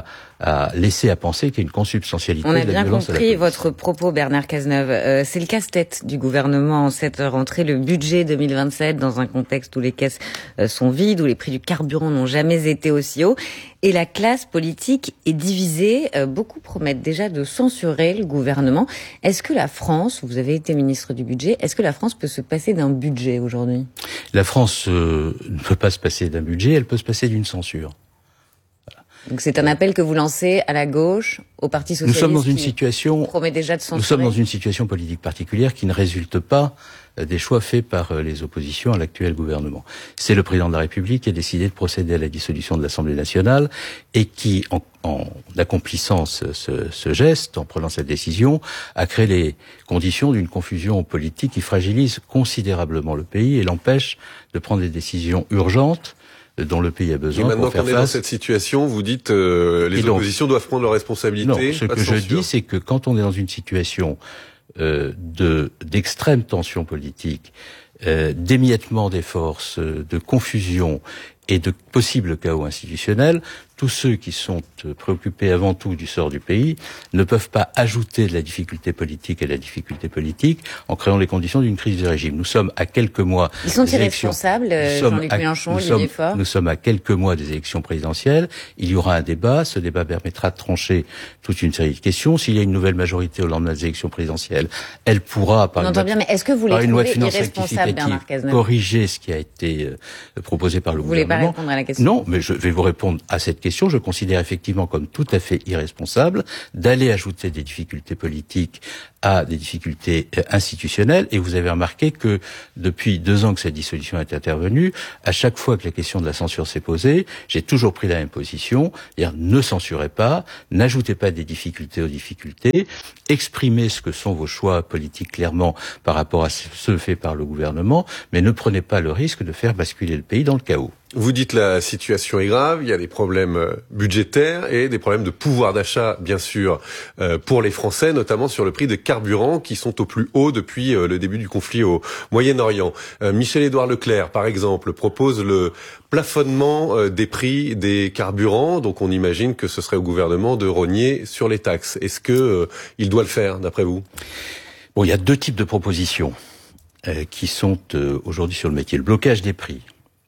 à laisser à penser qu'il y a une consubstantialité de la violence à la police. On a bien compris votre propos, Bernard Cazeneuve. Euh, c'est le casse-tête du gouvernement en cette rentrée, le budget deux mille vingt-sept, dans un contexte où les caisses euh, sont vides, où les prix du carburant n'ont jamais été aussi hauts. Et la classe politique est divisée. Euh, beaucoup promettent déjà de censurer le gouvernement. Est-ce que la France, vous avez été ministre du budget, est-ce que la France peut se passer d'un budget aujourd'hui ? La France euh, ne peut pas se passer d'un budget, elle peut se passer d'une censure. Voilà. Donc c'est un appel que vous lancez à la gauche, au Parti socialiste. Nous sommes dans une situation. Promet déjà de censurer. Nous sommes dans une situation politique particulière qui ne résulte pas des choix faits par les oppositions à l'actuel gouvernement. C'est le président de la République qui a décidé de procéder à la dissolution de l'Assemblée nationale et qui, en, en accomplissant ce, ce, ce geste, en prenant cette décision, a créé les conditions d'une confusion politique qui fragilise considérablement le pays et l'empêche de prendre des décisions urgentes dont le pays a besoin. Et maintenant pour faire qu'on est face. dans cette situation, vous dites euh, les donc, oppositions doivent prendre leurs responsabilités. Non, ce que je dis, c'est que quand on est dans une situation Euh, de d'extrême tension politique, euh, d'émiettement des forces, euh, de confusion et de possibles chaos institutionnels, tous ceux qui sont euh, préoccupés avant tout du sort du pays ne peuvent pas ajouter de la difficulté politique à la difficulté politique en créant les conditions d'une crise du régime. Nous sommes à quelques mois. Ils sont irresponsables, Jean-Luc Mélenchon, Olivier Faure. Nous sommes à quelques mois des élections présidentielles. Il y aura un débat. Ce débat permettra de trancher toute une série de questions. S'il y a une nouvelle majorité au lendemain des élections présidentielles, elle pourra, par, On une, entend bien, mais est-ce que vous les une loi de trouvez finances irresponsables, Bernard Cazeneuve ? Corriger ce qui a été euh, proposé par le vous gouvernement. Vous voulez pas répondre à la question ? Non, mais je vais vous répondre à cette question. Je considère effectivement comme tout à fait irresponsable d'aller ajouter des difficultés politiques à des difficultés institutionnelles. Et vous avez remarqué que depuis deux ans que cette dissolution est intervenue, à chaque fois que la question de la censure s'est posée, j'ai toujours pris la même position, c'est-à-dire ne censurez pas, n'ajoutez pas des difficultés aux difficultés, exprimez ce que sont vos choix politiques clairement par rapport à ceux faits par le gouvernement, mais ne prenez pas le risque de faire basculer le pays dans le chaos. Vous dites la situation est grave, il y a des problèmes budgétaires et des problèmes de pouvoir d'achat, bien sûr, euh, pour les Français, notamment sur le prix de carburant qui sont au plus haut depuis euh, le début du conflit au Moyen-Orient. Euh, Michel-Édouard Leclerc, par exemple, propose le plafonnement euh, des prix des carburants. Donc on imagine que ce serait au gouvernement de rogner sur les taxes. Est-ce que euh, il doit le faire, d'après vous ? Bon, il y a deux types de propositions euh, qui sont euh, aujourd'hui sur le métier. Le blocage des prix,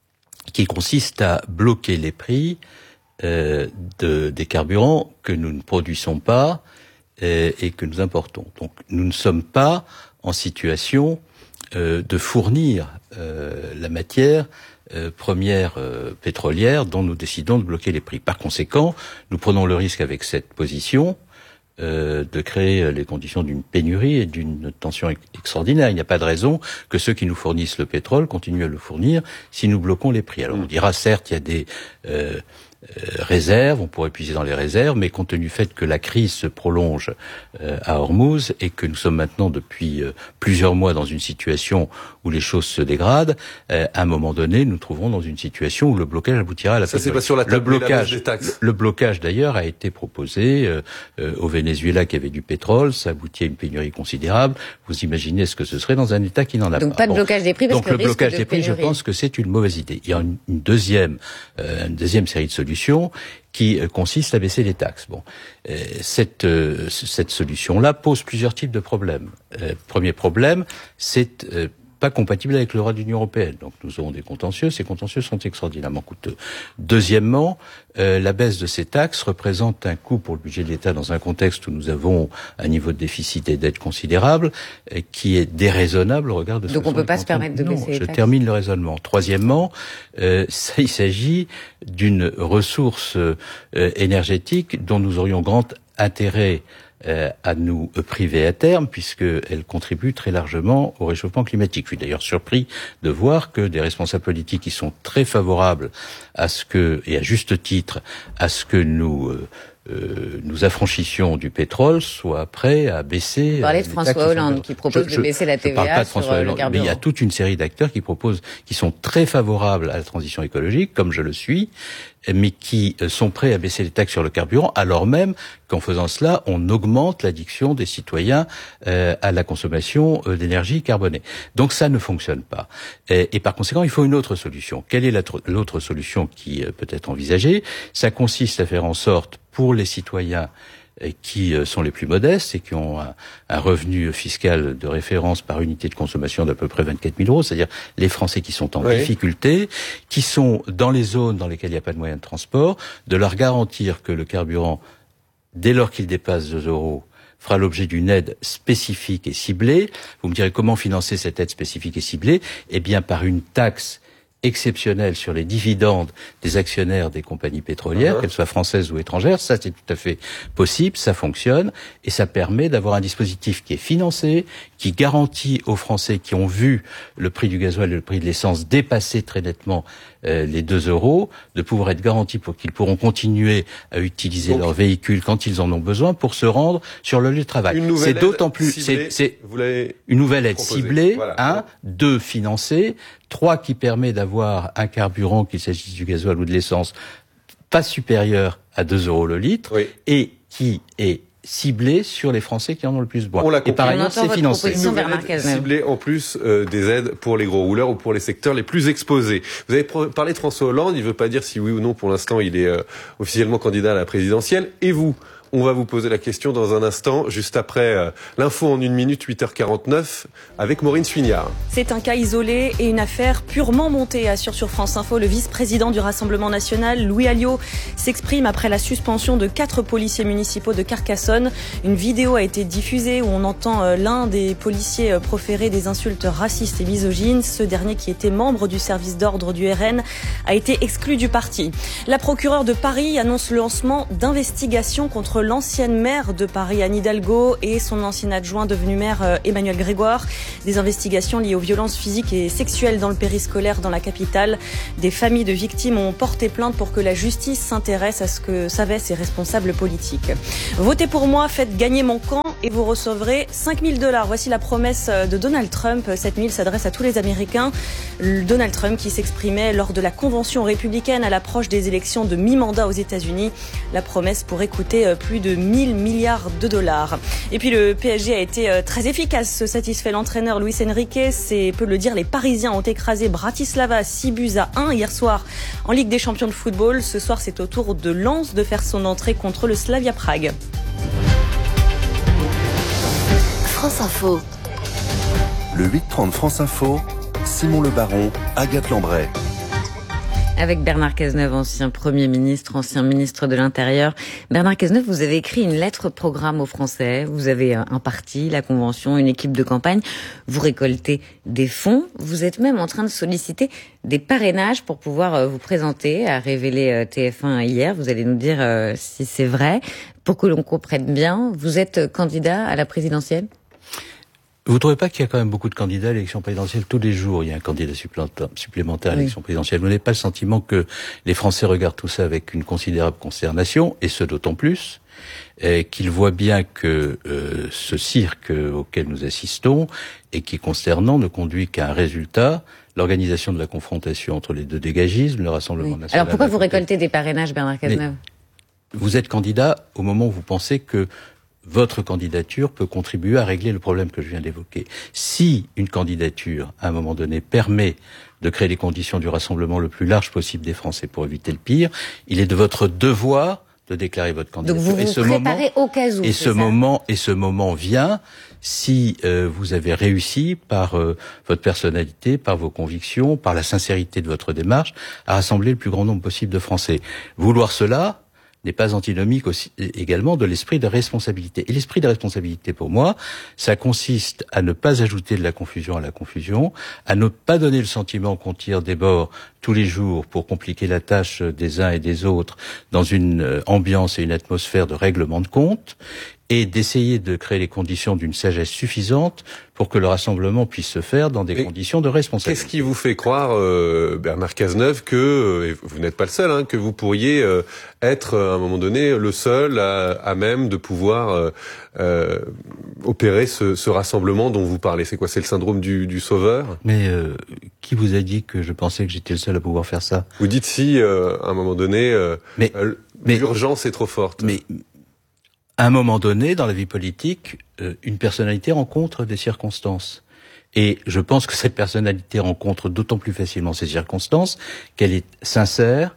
qui consiste à bloquer les prix euh, de, des carburants que nous ne produisons pas euh, et que nous importons. Donc nous ne sommes pas en situation euh, de fournir euh, la matière euh, première euh, pétrolière dont nous décidons de bloquer les prix. Par conséquent, nous prenons le risque avec cette position Euh, de créer les conditions d'une pénurie et d'une tension ex- extraordinaire. Il n'y a pas de raison que ceux qui nous fournissent le pétrole continuent à le fournir si nous bloquons les prix. Alors on dira, certes, il y a des euh, euh, réserves, on pourrait puiser dans les réserves, mais compte tenu du fait que la crise se prolonge euh, à Hormuz et que nous sommes maintenant depuis euh, plusieurs mois dans une situation où les choses se dégradent, euh, à un moment donné, nous trouverons dans une situation où le blocage aboutira à la Ça, c'est pas sur la table, le blocage, des taxes. Le, le blocage, d'ailleurs, a été proposé euh, euh, au Venezuela qui avait du pétrole, ça aboutit à une pénurie considérable. Vous imaginez ce que ce serait dans un État qui n'en a Donc pas. pas de blocage des prix parce Donc que le risque blocage de des prix, pénurie. je pense que c'est une mauvaise idée. Il y a une, une deuxième, euh, une deuxième série de solutions qui euh, consiste à baisser les taxes. Bon, euh, cette euh, cette solution-là pose plusieurs types de problèmes. Euh, premier problème, c'est euh, pas compatible avec le droit de l'Union européenne. Donc nous aurons des contentieux. Ces contentieux sont extraordinairement coûteux. Deuxièmement, euh, la baisse de ces taxes représente un coût pour le budget de l'État dans un contexte où nous avons un niveau de déficit et dette considérable euh, qui est déraisonnable au regard de ce Donc que on sont peut les pas se contraintes. permettre de Non, baisser les je taxes. termine le raisonnement. Troisièmement, euh, ça, il s'agit d'une ressource euh, énergétique dont nous aurions grand intérêt euh, à nous priver à terme, puisqu'elle contribue très largement au réchauffement climatique. Je suis d'ailleurs surpris de voir que des responsables politiques qui sont très favorables à ce que, et à juste titre, à ce que nous euh, euh, nous affranchissions du pétrole soient prêts à baisser. Vous parlez de les François taxes Hollande sur- qui propose Je- de baisser la je parle T V pas A de sur François euh, le Hollande, mais carburant. il y a toute une série d'acteurs qui proposent, qui sont très favorables à la transition écologique, comme je le suis, mais qui euh, sont prêts à baisser les taxes sur le carburant, alors même qu'en faisant cela, on augmente l'addiction des citoyens euh, à la consommation euh, d'énergie carbonée. Donc ça ne fonctionne pas. Et, et par conséquent, il faut une autre solution. Quelle est la tr- l'autre solution qui euh, peut être envisagée ? Ça consiste à faire en sorte, pour les citoyens qui sont les plus modestes et qui ont un, un revenu fiscal de référence par unité de consommation d'à peu près vingt-quatre mille euros, c'est-à-dire les Français qui sont en oui. difficulté, qui sont dans les zones dans lesquelles il n'y a pas de moyens de transport, de leur garantir que le carburant, dès lors qu'il dépasse deux euros, fera l'objet d'une aide spécifique et ciblée. Vous me direz comment financer cette aide spécifique et ciblée ? Eh bien, par une taxe exceptionnelle sur les dividendes des actionnaires des compagnies pétrolières, uh-huh. qu'elles soient françaises ou étrangères. Ça, c'est tout à fait possible, ça fonctionne, et ça permet d'avoir un dispositif qui est financé, qui garantit aux Français qui ont vu le prix du gasoil et le prix de l'essence dépasser très nettement euh, les deux euros, de pouvoir être garantis pour qu'ils pourront continuer à utiliser Donc, leur véhicule quand ils en ont besoin pour se rendre sur le lieu de travail. C'est d'autant plus, ciblée, c'est, c'est une nouvelle aide proposé. ciblée, voilà. un, deux, financée, trois, qui permet d'avoir un carburant, qu'il s'agisse du gasoil ou de l'essence, pas supérieur à deux euros le litre, oui. et qui est ciblé sur les Français qui en ont le plus besoin. Et par ailleurs, c'est financé. Ciblé en plus euh, des aides pour les gros rouleurs ou pour les secteurs les plus exposés. Vous avez parlé de François Hollande, il ne veut pas dire si oui ou non, pour l'instant, il est euh, officiellement candidat à la présidentielle. Et vous ? On va vous poser la question dans un instant, juste après euh, l'info en une minute, huit heures quarante-neuf, avec Maureen Suignard. C'est un cas isolé et une affaire purement montée, assure sur France Info le vice-président du Rassemblement National, Louis Alliot, s'exprime après la suspension de quatre policiers municipaux de Carcassonne. Une vidéo a été diffusée où on entend euh, l'un des policiers euh, proférer des insultes racistes et misogynes. Ce dernier, qui était membre du service d'ordre du R N, a été exclu du parti. La procureure de Paris annonce le lancement d'investigations contre l'ancienne maire de Paris, Anne Hidalgo, et son ancien adjoint devenu maire, euh, Emmanuel Grégoire. Des investigations liées aux violences physiques et sexuelles dans le périscolaire dans la capitale. Des familles de victimes ont porté plainte pour que la justice s'intéresse à ce que savaient ces responsables politiques. Votez pour moi, faites gagner mon camp et vous recevrez cinq mille dollars. Voici la promesse de Donald Trump. sept mille s'adresse à tous les Américains. Donald Trump qui s'exprimait lors de la convention républicaine à l'approche des élections de mi-mandat aux États-Unis. La promesse pourrait coûter plus de mille milliards de dollars. Et puis le P S G a été très efficace, se satisfait l'entraîneur Luis Enrique. C'est peu le dire, les Parisiens ont écrasé Bratislava six buts à un hier soir en Ligue des champions de football. Ce soir, c'est au tour de Lens de faire son entrée contre le Slavia Prague. France Info. Le huit trente France Info, Simon Le Baron, Agathe Lambray. Avec Bernard Cazeneuve, ancien Premier ministre, ancien ministre de l'Intérieur. Bernard Cazeneuve, vous avez écrit une lettre programme aux Français. Vous avez un parti, la Convention, une équipe de campagne. Vous récoltez des fonds. Vous êtes même en train de solliciter des parrainages pour pouvoir vous présenter, a révélé T F un hier. Vous allez nous dire euh, si c'est vrai. Pour que l'on comprenne bien, vous êtes candidat à la présidentielle ? Vous ne trouvez pas qu'il y a quand même beaucoup de candidats à l'élection présidentielle ? Tous les jours, il y a un candidat supplémentaire à l'élection oui. présidentielle. Vous n'avez pas le sentiment que les Français regardent tout ça avec une considérable consternation, et ce d'autant plus eh, qu'ils voient bien que euh, ce cirque auquel nous assistons, et qui est consternant, ne conduit qu'à un résultat, l'organisation de la confrontation entre les deux dégagismes, le Rassemblement oui. national... Alors pourquoi vous récoltez des parrainages, Bernard Cazeneuve ? Vous êtes candidat au moment où vous pensez que votre candidature peut contribuer à régler le problème que je viens d'évoquer. Si une candidature, à un moment donné, permet de créer les conditions du rassemblement le plus large possible des Français pour éviter le pire, il est de votre devoir de déclarer votre candidature. Donc vous vous et ce préparez moment, au cas où. Et ce ça moment, et ce moment vient si euh, vous avez réussi par euh, votre personnalité, par vos convictions, par la sincérité de votre démarche, à rassembler le plus grand nombre possible de Français. Vouloir cela n'est pas antinomique aussi, également de l'esprit de responsabilité. Et l'esprit de responsabilité, pour moi, ça consiste à ne pas ajouter de la confusion à la confusion, à ne pas donner le sentiment qu'on tire des bords tous les jours pour compliquer la tâche des uns et des autres dans une ambiance et une atmosphère de règlement de compte, et d'essayer de créer les conditions d'une sagesse suffisante pour que le rassemblement puisse se faire dans des et conditions de responsabilité. Qu'est-ce qui vous fait croire, euh, Bernard Cazeneuve, que, et vous n'êtes pas le seul, hein, que vous pourriez euh, être, à un moment donné, le seul à, à même de pouvoir euh, euh, opérer ce, ce rassemblement dont vous parlez ? C'est quoi ? C'est le syndrome du, du sauveur ? Mais euh, qui vous a dit que je pensais que j'étais le seul à pouvoir faire ça ? Vous dites si, euh, à un moment donné, euh, mais, euh, mais, l'urgence est trop forte. Mais à un moment donné, dans la vie politique, euh, une personnalité rencontre des circonstances. Et je pense que cette personnalité rencontre d'autant plus facilement ces circonstances qu'elle est sincère,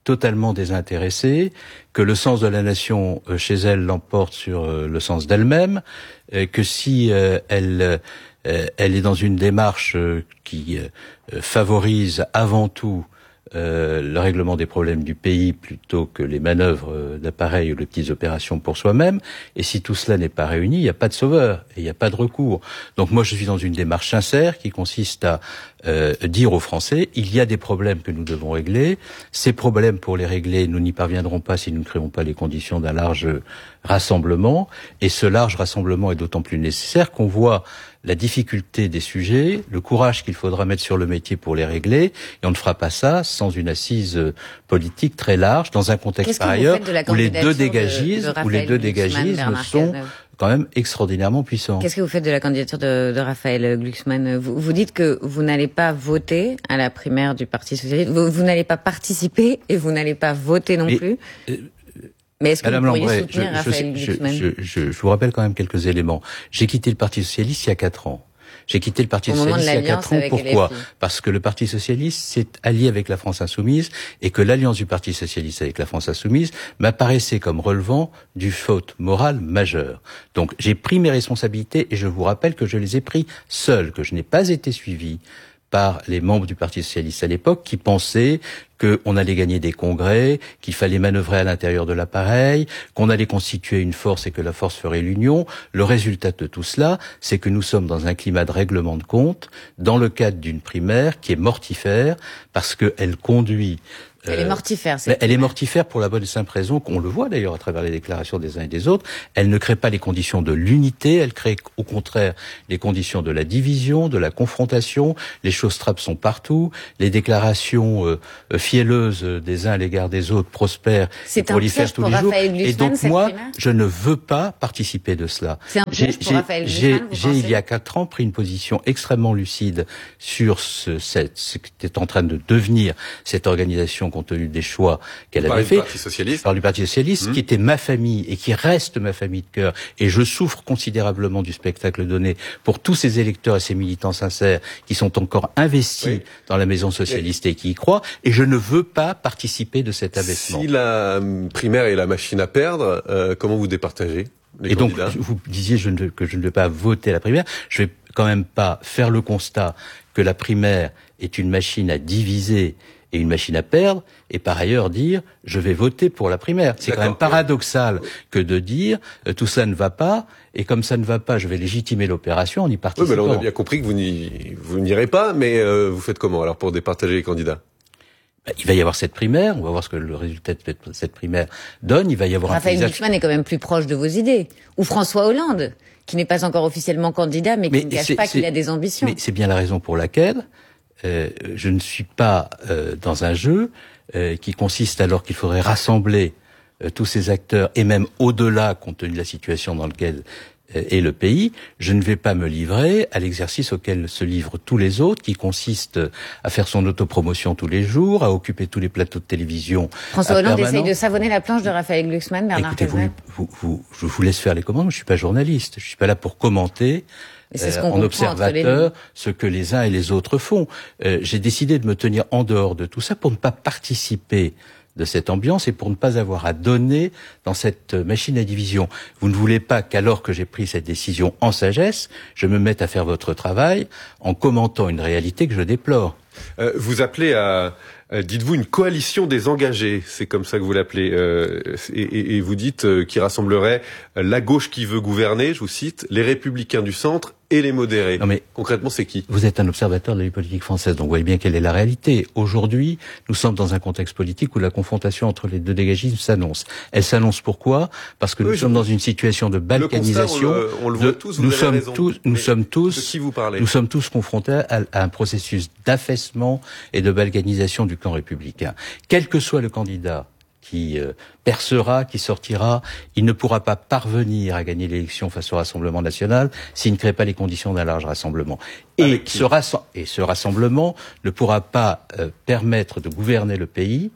totalement désintéressée, que le sens de la nation euh, chez elle l'emporte sur euh, le sens d'elle-même, euh, que si euh, elle euh, elle est dans une démarche euh, qui euh, favorise avant tout Euh, le règlement des problèmes du pays plutôt que les manœuvres euh, d'appareil ou les petites opérations pour soi-même. Et si tout cela n'est pas réuni, il n'y a pas de sauveur et il n'y a pas de recours. Donc moi, je suis dans une démarche sincère qui consiste à euh, dire aux Français, il y a des problèmes que nous devons régler. Ces problèmes, pour les régler, nous n'y parviendrons pas si nous ne créons pas les conditions d'un large rassemblement. Et ce large rassemblement est d'autant plus nécessaire qu'on voit la difficulté des sujets, le courage qu'il faudra mettre sur le métier pour les régler, et on ne fera pas ça sans une assise politique très large, dans un contexte par ailleurs où les deux dégagismes, où les deux dégagismes sont quand même extraordinairement puissants. Qu'est-ce que vous faites de la candidature de, de Raphaël Glucksmann? vous, vous dites que vous n'allez pas voter à la primaire du Parti socialiste, vous, vous n'allez pas participer et vous n'allez pas voter non Mais, plus euh, Mais est-ce que Madame vous pourriez Lambray, soutenir je, Raphaël je, Glucksmann je, je, je, je vous rappelle quand même quelques éléments. J'ai quitté le Parti socialiste il y a quatre ans. J'ai quitté le Parti socialiste il y a quatre ans. Pourquoi? Parce que le Parti socialiste s'est allié avec la France insoumise et que l'alliance du Parti socialiste avec la France insoumise m'apparaissait comme relevant du faute morale majeure. Donc j'ai pris mes responsabilités et je vous rappelle que je les ai pris seul, que je n'ai pas été suivi par les membres du Parti socialiste à l'époque qui pensaient qu'on allait gagner des congrès, qu'il fallait manœuvrer à l'intérieur de l'appareil, qu'on allait constituer une force et que la force ferait l'union. Le résultat de tout cela, c'est que nous sommes dans un climat de règlement de compte, dans le cadre d'une primaire qui est mortifère, parce qu'elle conduit... Elle est mortifère, c'est Elle est mortifère pour la bonne et simple raison qu'on le voit d'ailleurs à travers les déclarations des uns et des autres. Elle ne crée pas les conditions de l'unité, elle crée au contraire les conditions de la division, de la confrontation. Les choses trappes sont partout. Les déclarations euh, fielleuses des uns à l'égard des autres prospèrent et prolifèrent tous les jours. Et donc moi, je ne veux pas participer de cela. C'est un piège pour Raphaël Glucksmann, J'ai il y a quatre ans pris une position extrêmement lucide sur ce, cette, ce qui est en train de devenir cette organisation compte tenu des choix qu'elle avait fait, par du Parti socialiste, mmh. qui était ma famille et qui reste ma famille de cœur. Et je souffre considérablement du spectacle donné pour tous ces électeurs et ces militants sincères qui sont encore investis oui. dans la maison socialiste oui. et qui y croient. Et je ne veux pas participer de cet abaissement. Si la primaire est la machine à perdre, euh, comment vous départagez les Et candidats? donc, vous disiez je ne, que je ne vais pas voter la primaire. Je vais quand même pas faire le constat que la primaire est une machine à diviser et une machine à perdre, et par ailleurs dire je vais voter pour la primaire. C'est quand même paradoxal oui. que de dire euh, tout ça ne va pas, et comme ça ne va pas, je vais légitimer l'opération en y participant. Oui, mais là, on a bien compris que vous vous n'irez pas, mais euh, vous faites comment alors pour départager les candidats? Ben, il va y avoir cette primaire, on va voir ce que le résultat de cette primaire donne. Il va y avoir Raphaël un paysage... Glucksmann est quand même plus proche de vos idées. Ou François Hollande, qui n'est pas encore officiellement candidat, mais qui mais ne cache pas qu'il a des ambitions. Mais c'est bien la raison pour laquelle Euh, je ne suis pas euh, dans un jeu euh, qui consiste, alors qu'il faudrait rassembler euh, tous ces acteurs, et même au-delà, compte tenu de la situation dans laquelle euh, est le pays, je ne vais pas me livrer à l'exercice auquel se livrent tous les autres, qui consiste à faire son autopromotion tous les jours, à occuper tous les plateaux de télévision. François Hollande essaye de savonner la planche de Raphaël Glucksmann, Bernard Écoutez, vous, vous, vous, je vous laisse faire les commandes, je suis pas journaliste, je suis pas là pour commenter Euh, en observateur ce que les uns et les autres font. Euh, j'ai décidé de me tenir en dehors de tout ça pour ne pas participer de cette ambiance et pour ne pas avoir à donner dans cette machine à division. Vous ne voulez pas qu'alors que j'ai pris cette décision en sagesse, je me mette à faire votre travail en commentant une réalité que je déplore. Euh, vous appelez à, euh, dites-vous, une coalition des engagés, c'est comme ça que vous l'appelez, euh, et, et, et vous dites euh, qui rassemblerait la gauche qui veut gouverner, je vous cite, les républicains du centre et les modérés. Non mais concrètement, c'est qui? Vous êtes un observateur de la vie politique française, donc vous voyez bien quelle est la réalité. Aujourd'hui, nous sommes dans un contexte politique où la confrontation entre les deux dégagismes s'annonce. Elle s'annonce pourquoi? Parce que oui, nous je... sommes dans une situation de balkanisation. Le constat, on le, on le voit de, tous. Vous nous avez sommes raison. tous, nous mais sommes tous, de qui vous parlez? Nous sommes tous confrontés à, à un processus d'affaissement et de balkanisation du camp républicain. Quel que soit le candidat qui euh, percera, qui sortira, il ne pourra pas parvenir à gagner l'élection face au Rassemblement national s'il ne crée pas les conditions d'un large rassemblement. Et ce, rassem- et ce rassemblement ne pourra pas euh, permettre de gouverner le pays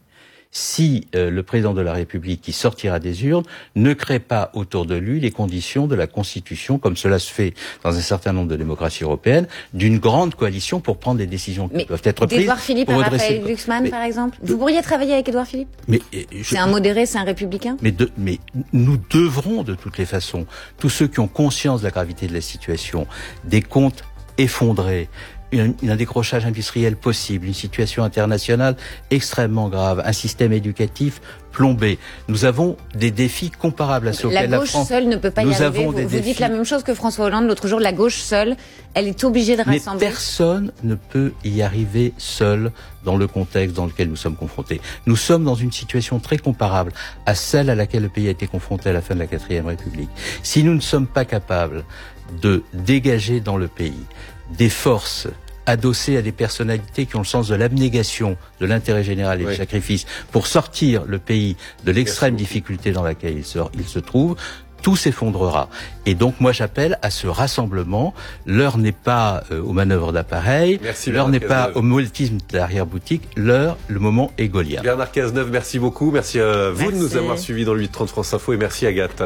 si euh, le président de la République qui sortira des urnes ne crée pas autour de lui les conditions de la constitution, comme cela se fait dans un certain nombre de démocraties européennes, d'une grande coalition pour prendre des décisions qui mais doivent être prises. Édouard Philippe à Raphaël Glucksmann, mais, par exemple. Vous pourriez travailler avec Édouard Philippe? Mais je, c'est un modéré, c'est un républicain. Mais, de, mais nous devrons de toutes les façons, tous ceux qui ont conscience de la gravité de la situation, des comptes effondrés, Un, un décrochage industriel possible, une situation internationale extrêmement grave, un système éducatif plombé. Nous avons des défis comparables à ceux auxquels la France... La gauche seule ne peut pas y arriver. Vous, vous dites la même chose que François Hollande l'autre jour. La gauche seule, elle est obligée de rassembler. Mais personne ne peut y arriver seul dans le contexte dans lequel nous sommes confrontés. Nous sommes dans une situation très comparable à celle à laquelle le pays a été confronté à la fin de la quatrième République. Si nous ne sommes pas capables de dégager dans le pays des forces adossées à des personnalités qui ont le sens de l'abnégation, de l'intérêt général et oui. du sacrifice, pour sortir le pays de l'extrême difficulté dans laquelle il se, il se trouve, tout s'effondrera. Et donc moi j'appelle à ce rassemblement. L'heure n'est pas euh, aux manœuvres d'appareil, l'heure n'est pas au molétisme d'arrière-boutique, l'heure, le moment est Goliath. Bernard Cazeneuve, merci beaucoup. Merci à vous merci. de nous avoir suivis dans le huit trente France Info et merci Agathe.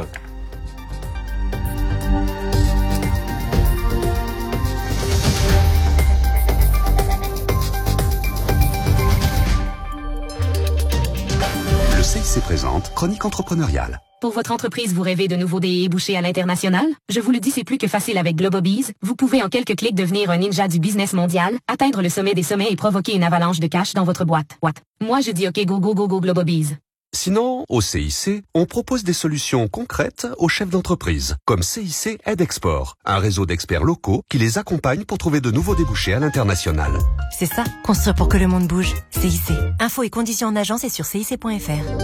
C I C présente Chronique entrepreneuriale. Pour votre entreprise, vous rêvez de nouveaux débouchés à l'international? Je vous le dis, c'est plus que facile avec Globobees. Vous pouvez en quelques clics devenir un ninja du business mondial, atteindre le sommet des sommets et provoquer une avalanche de cash dans votre boîte. What? Moi, je dis OK, go, go, go, go, Globobees. Sinon, au C I C, on propose des solutions concrètes aux chefs d'entreprise, comme C I C Aide Export, un réseau d'experts locaux qui les accompagne pour trouver de nouveaux débouchés à l'international. C'est ça, construire pour que le monde bouge. C I C. Infos et conditions en agence et sur C I C point F R.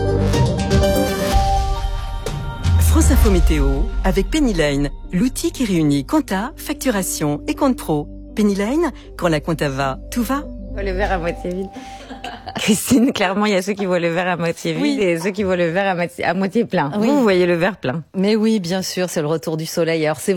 France Info Météo avec Pennyline, l'outil qui réunit compta, facturation et compte pro. Pennyline, quand la compta va, tout va. Le verre à moitié vide. Christine, clairement, il y a ceux qui voient le verre à moitié vide oui. et ceux qui voient le verre à moitié, à moitié plein. Oui. Vous, vous voyez le verre plein. Mais oui, bien sûr, c'est le retour du soleil. Alors, c'est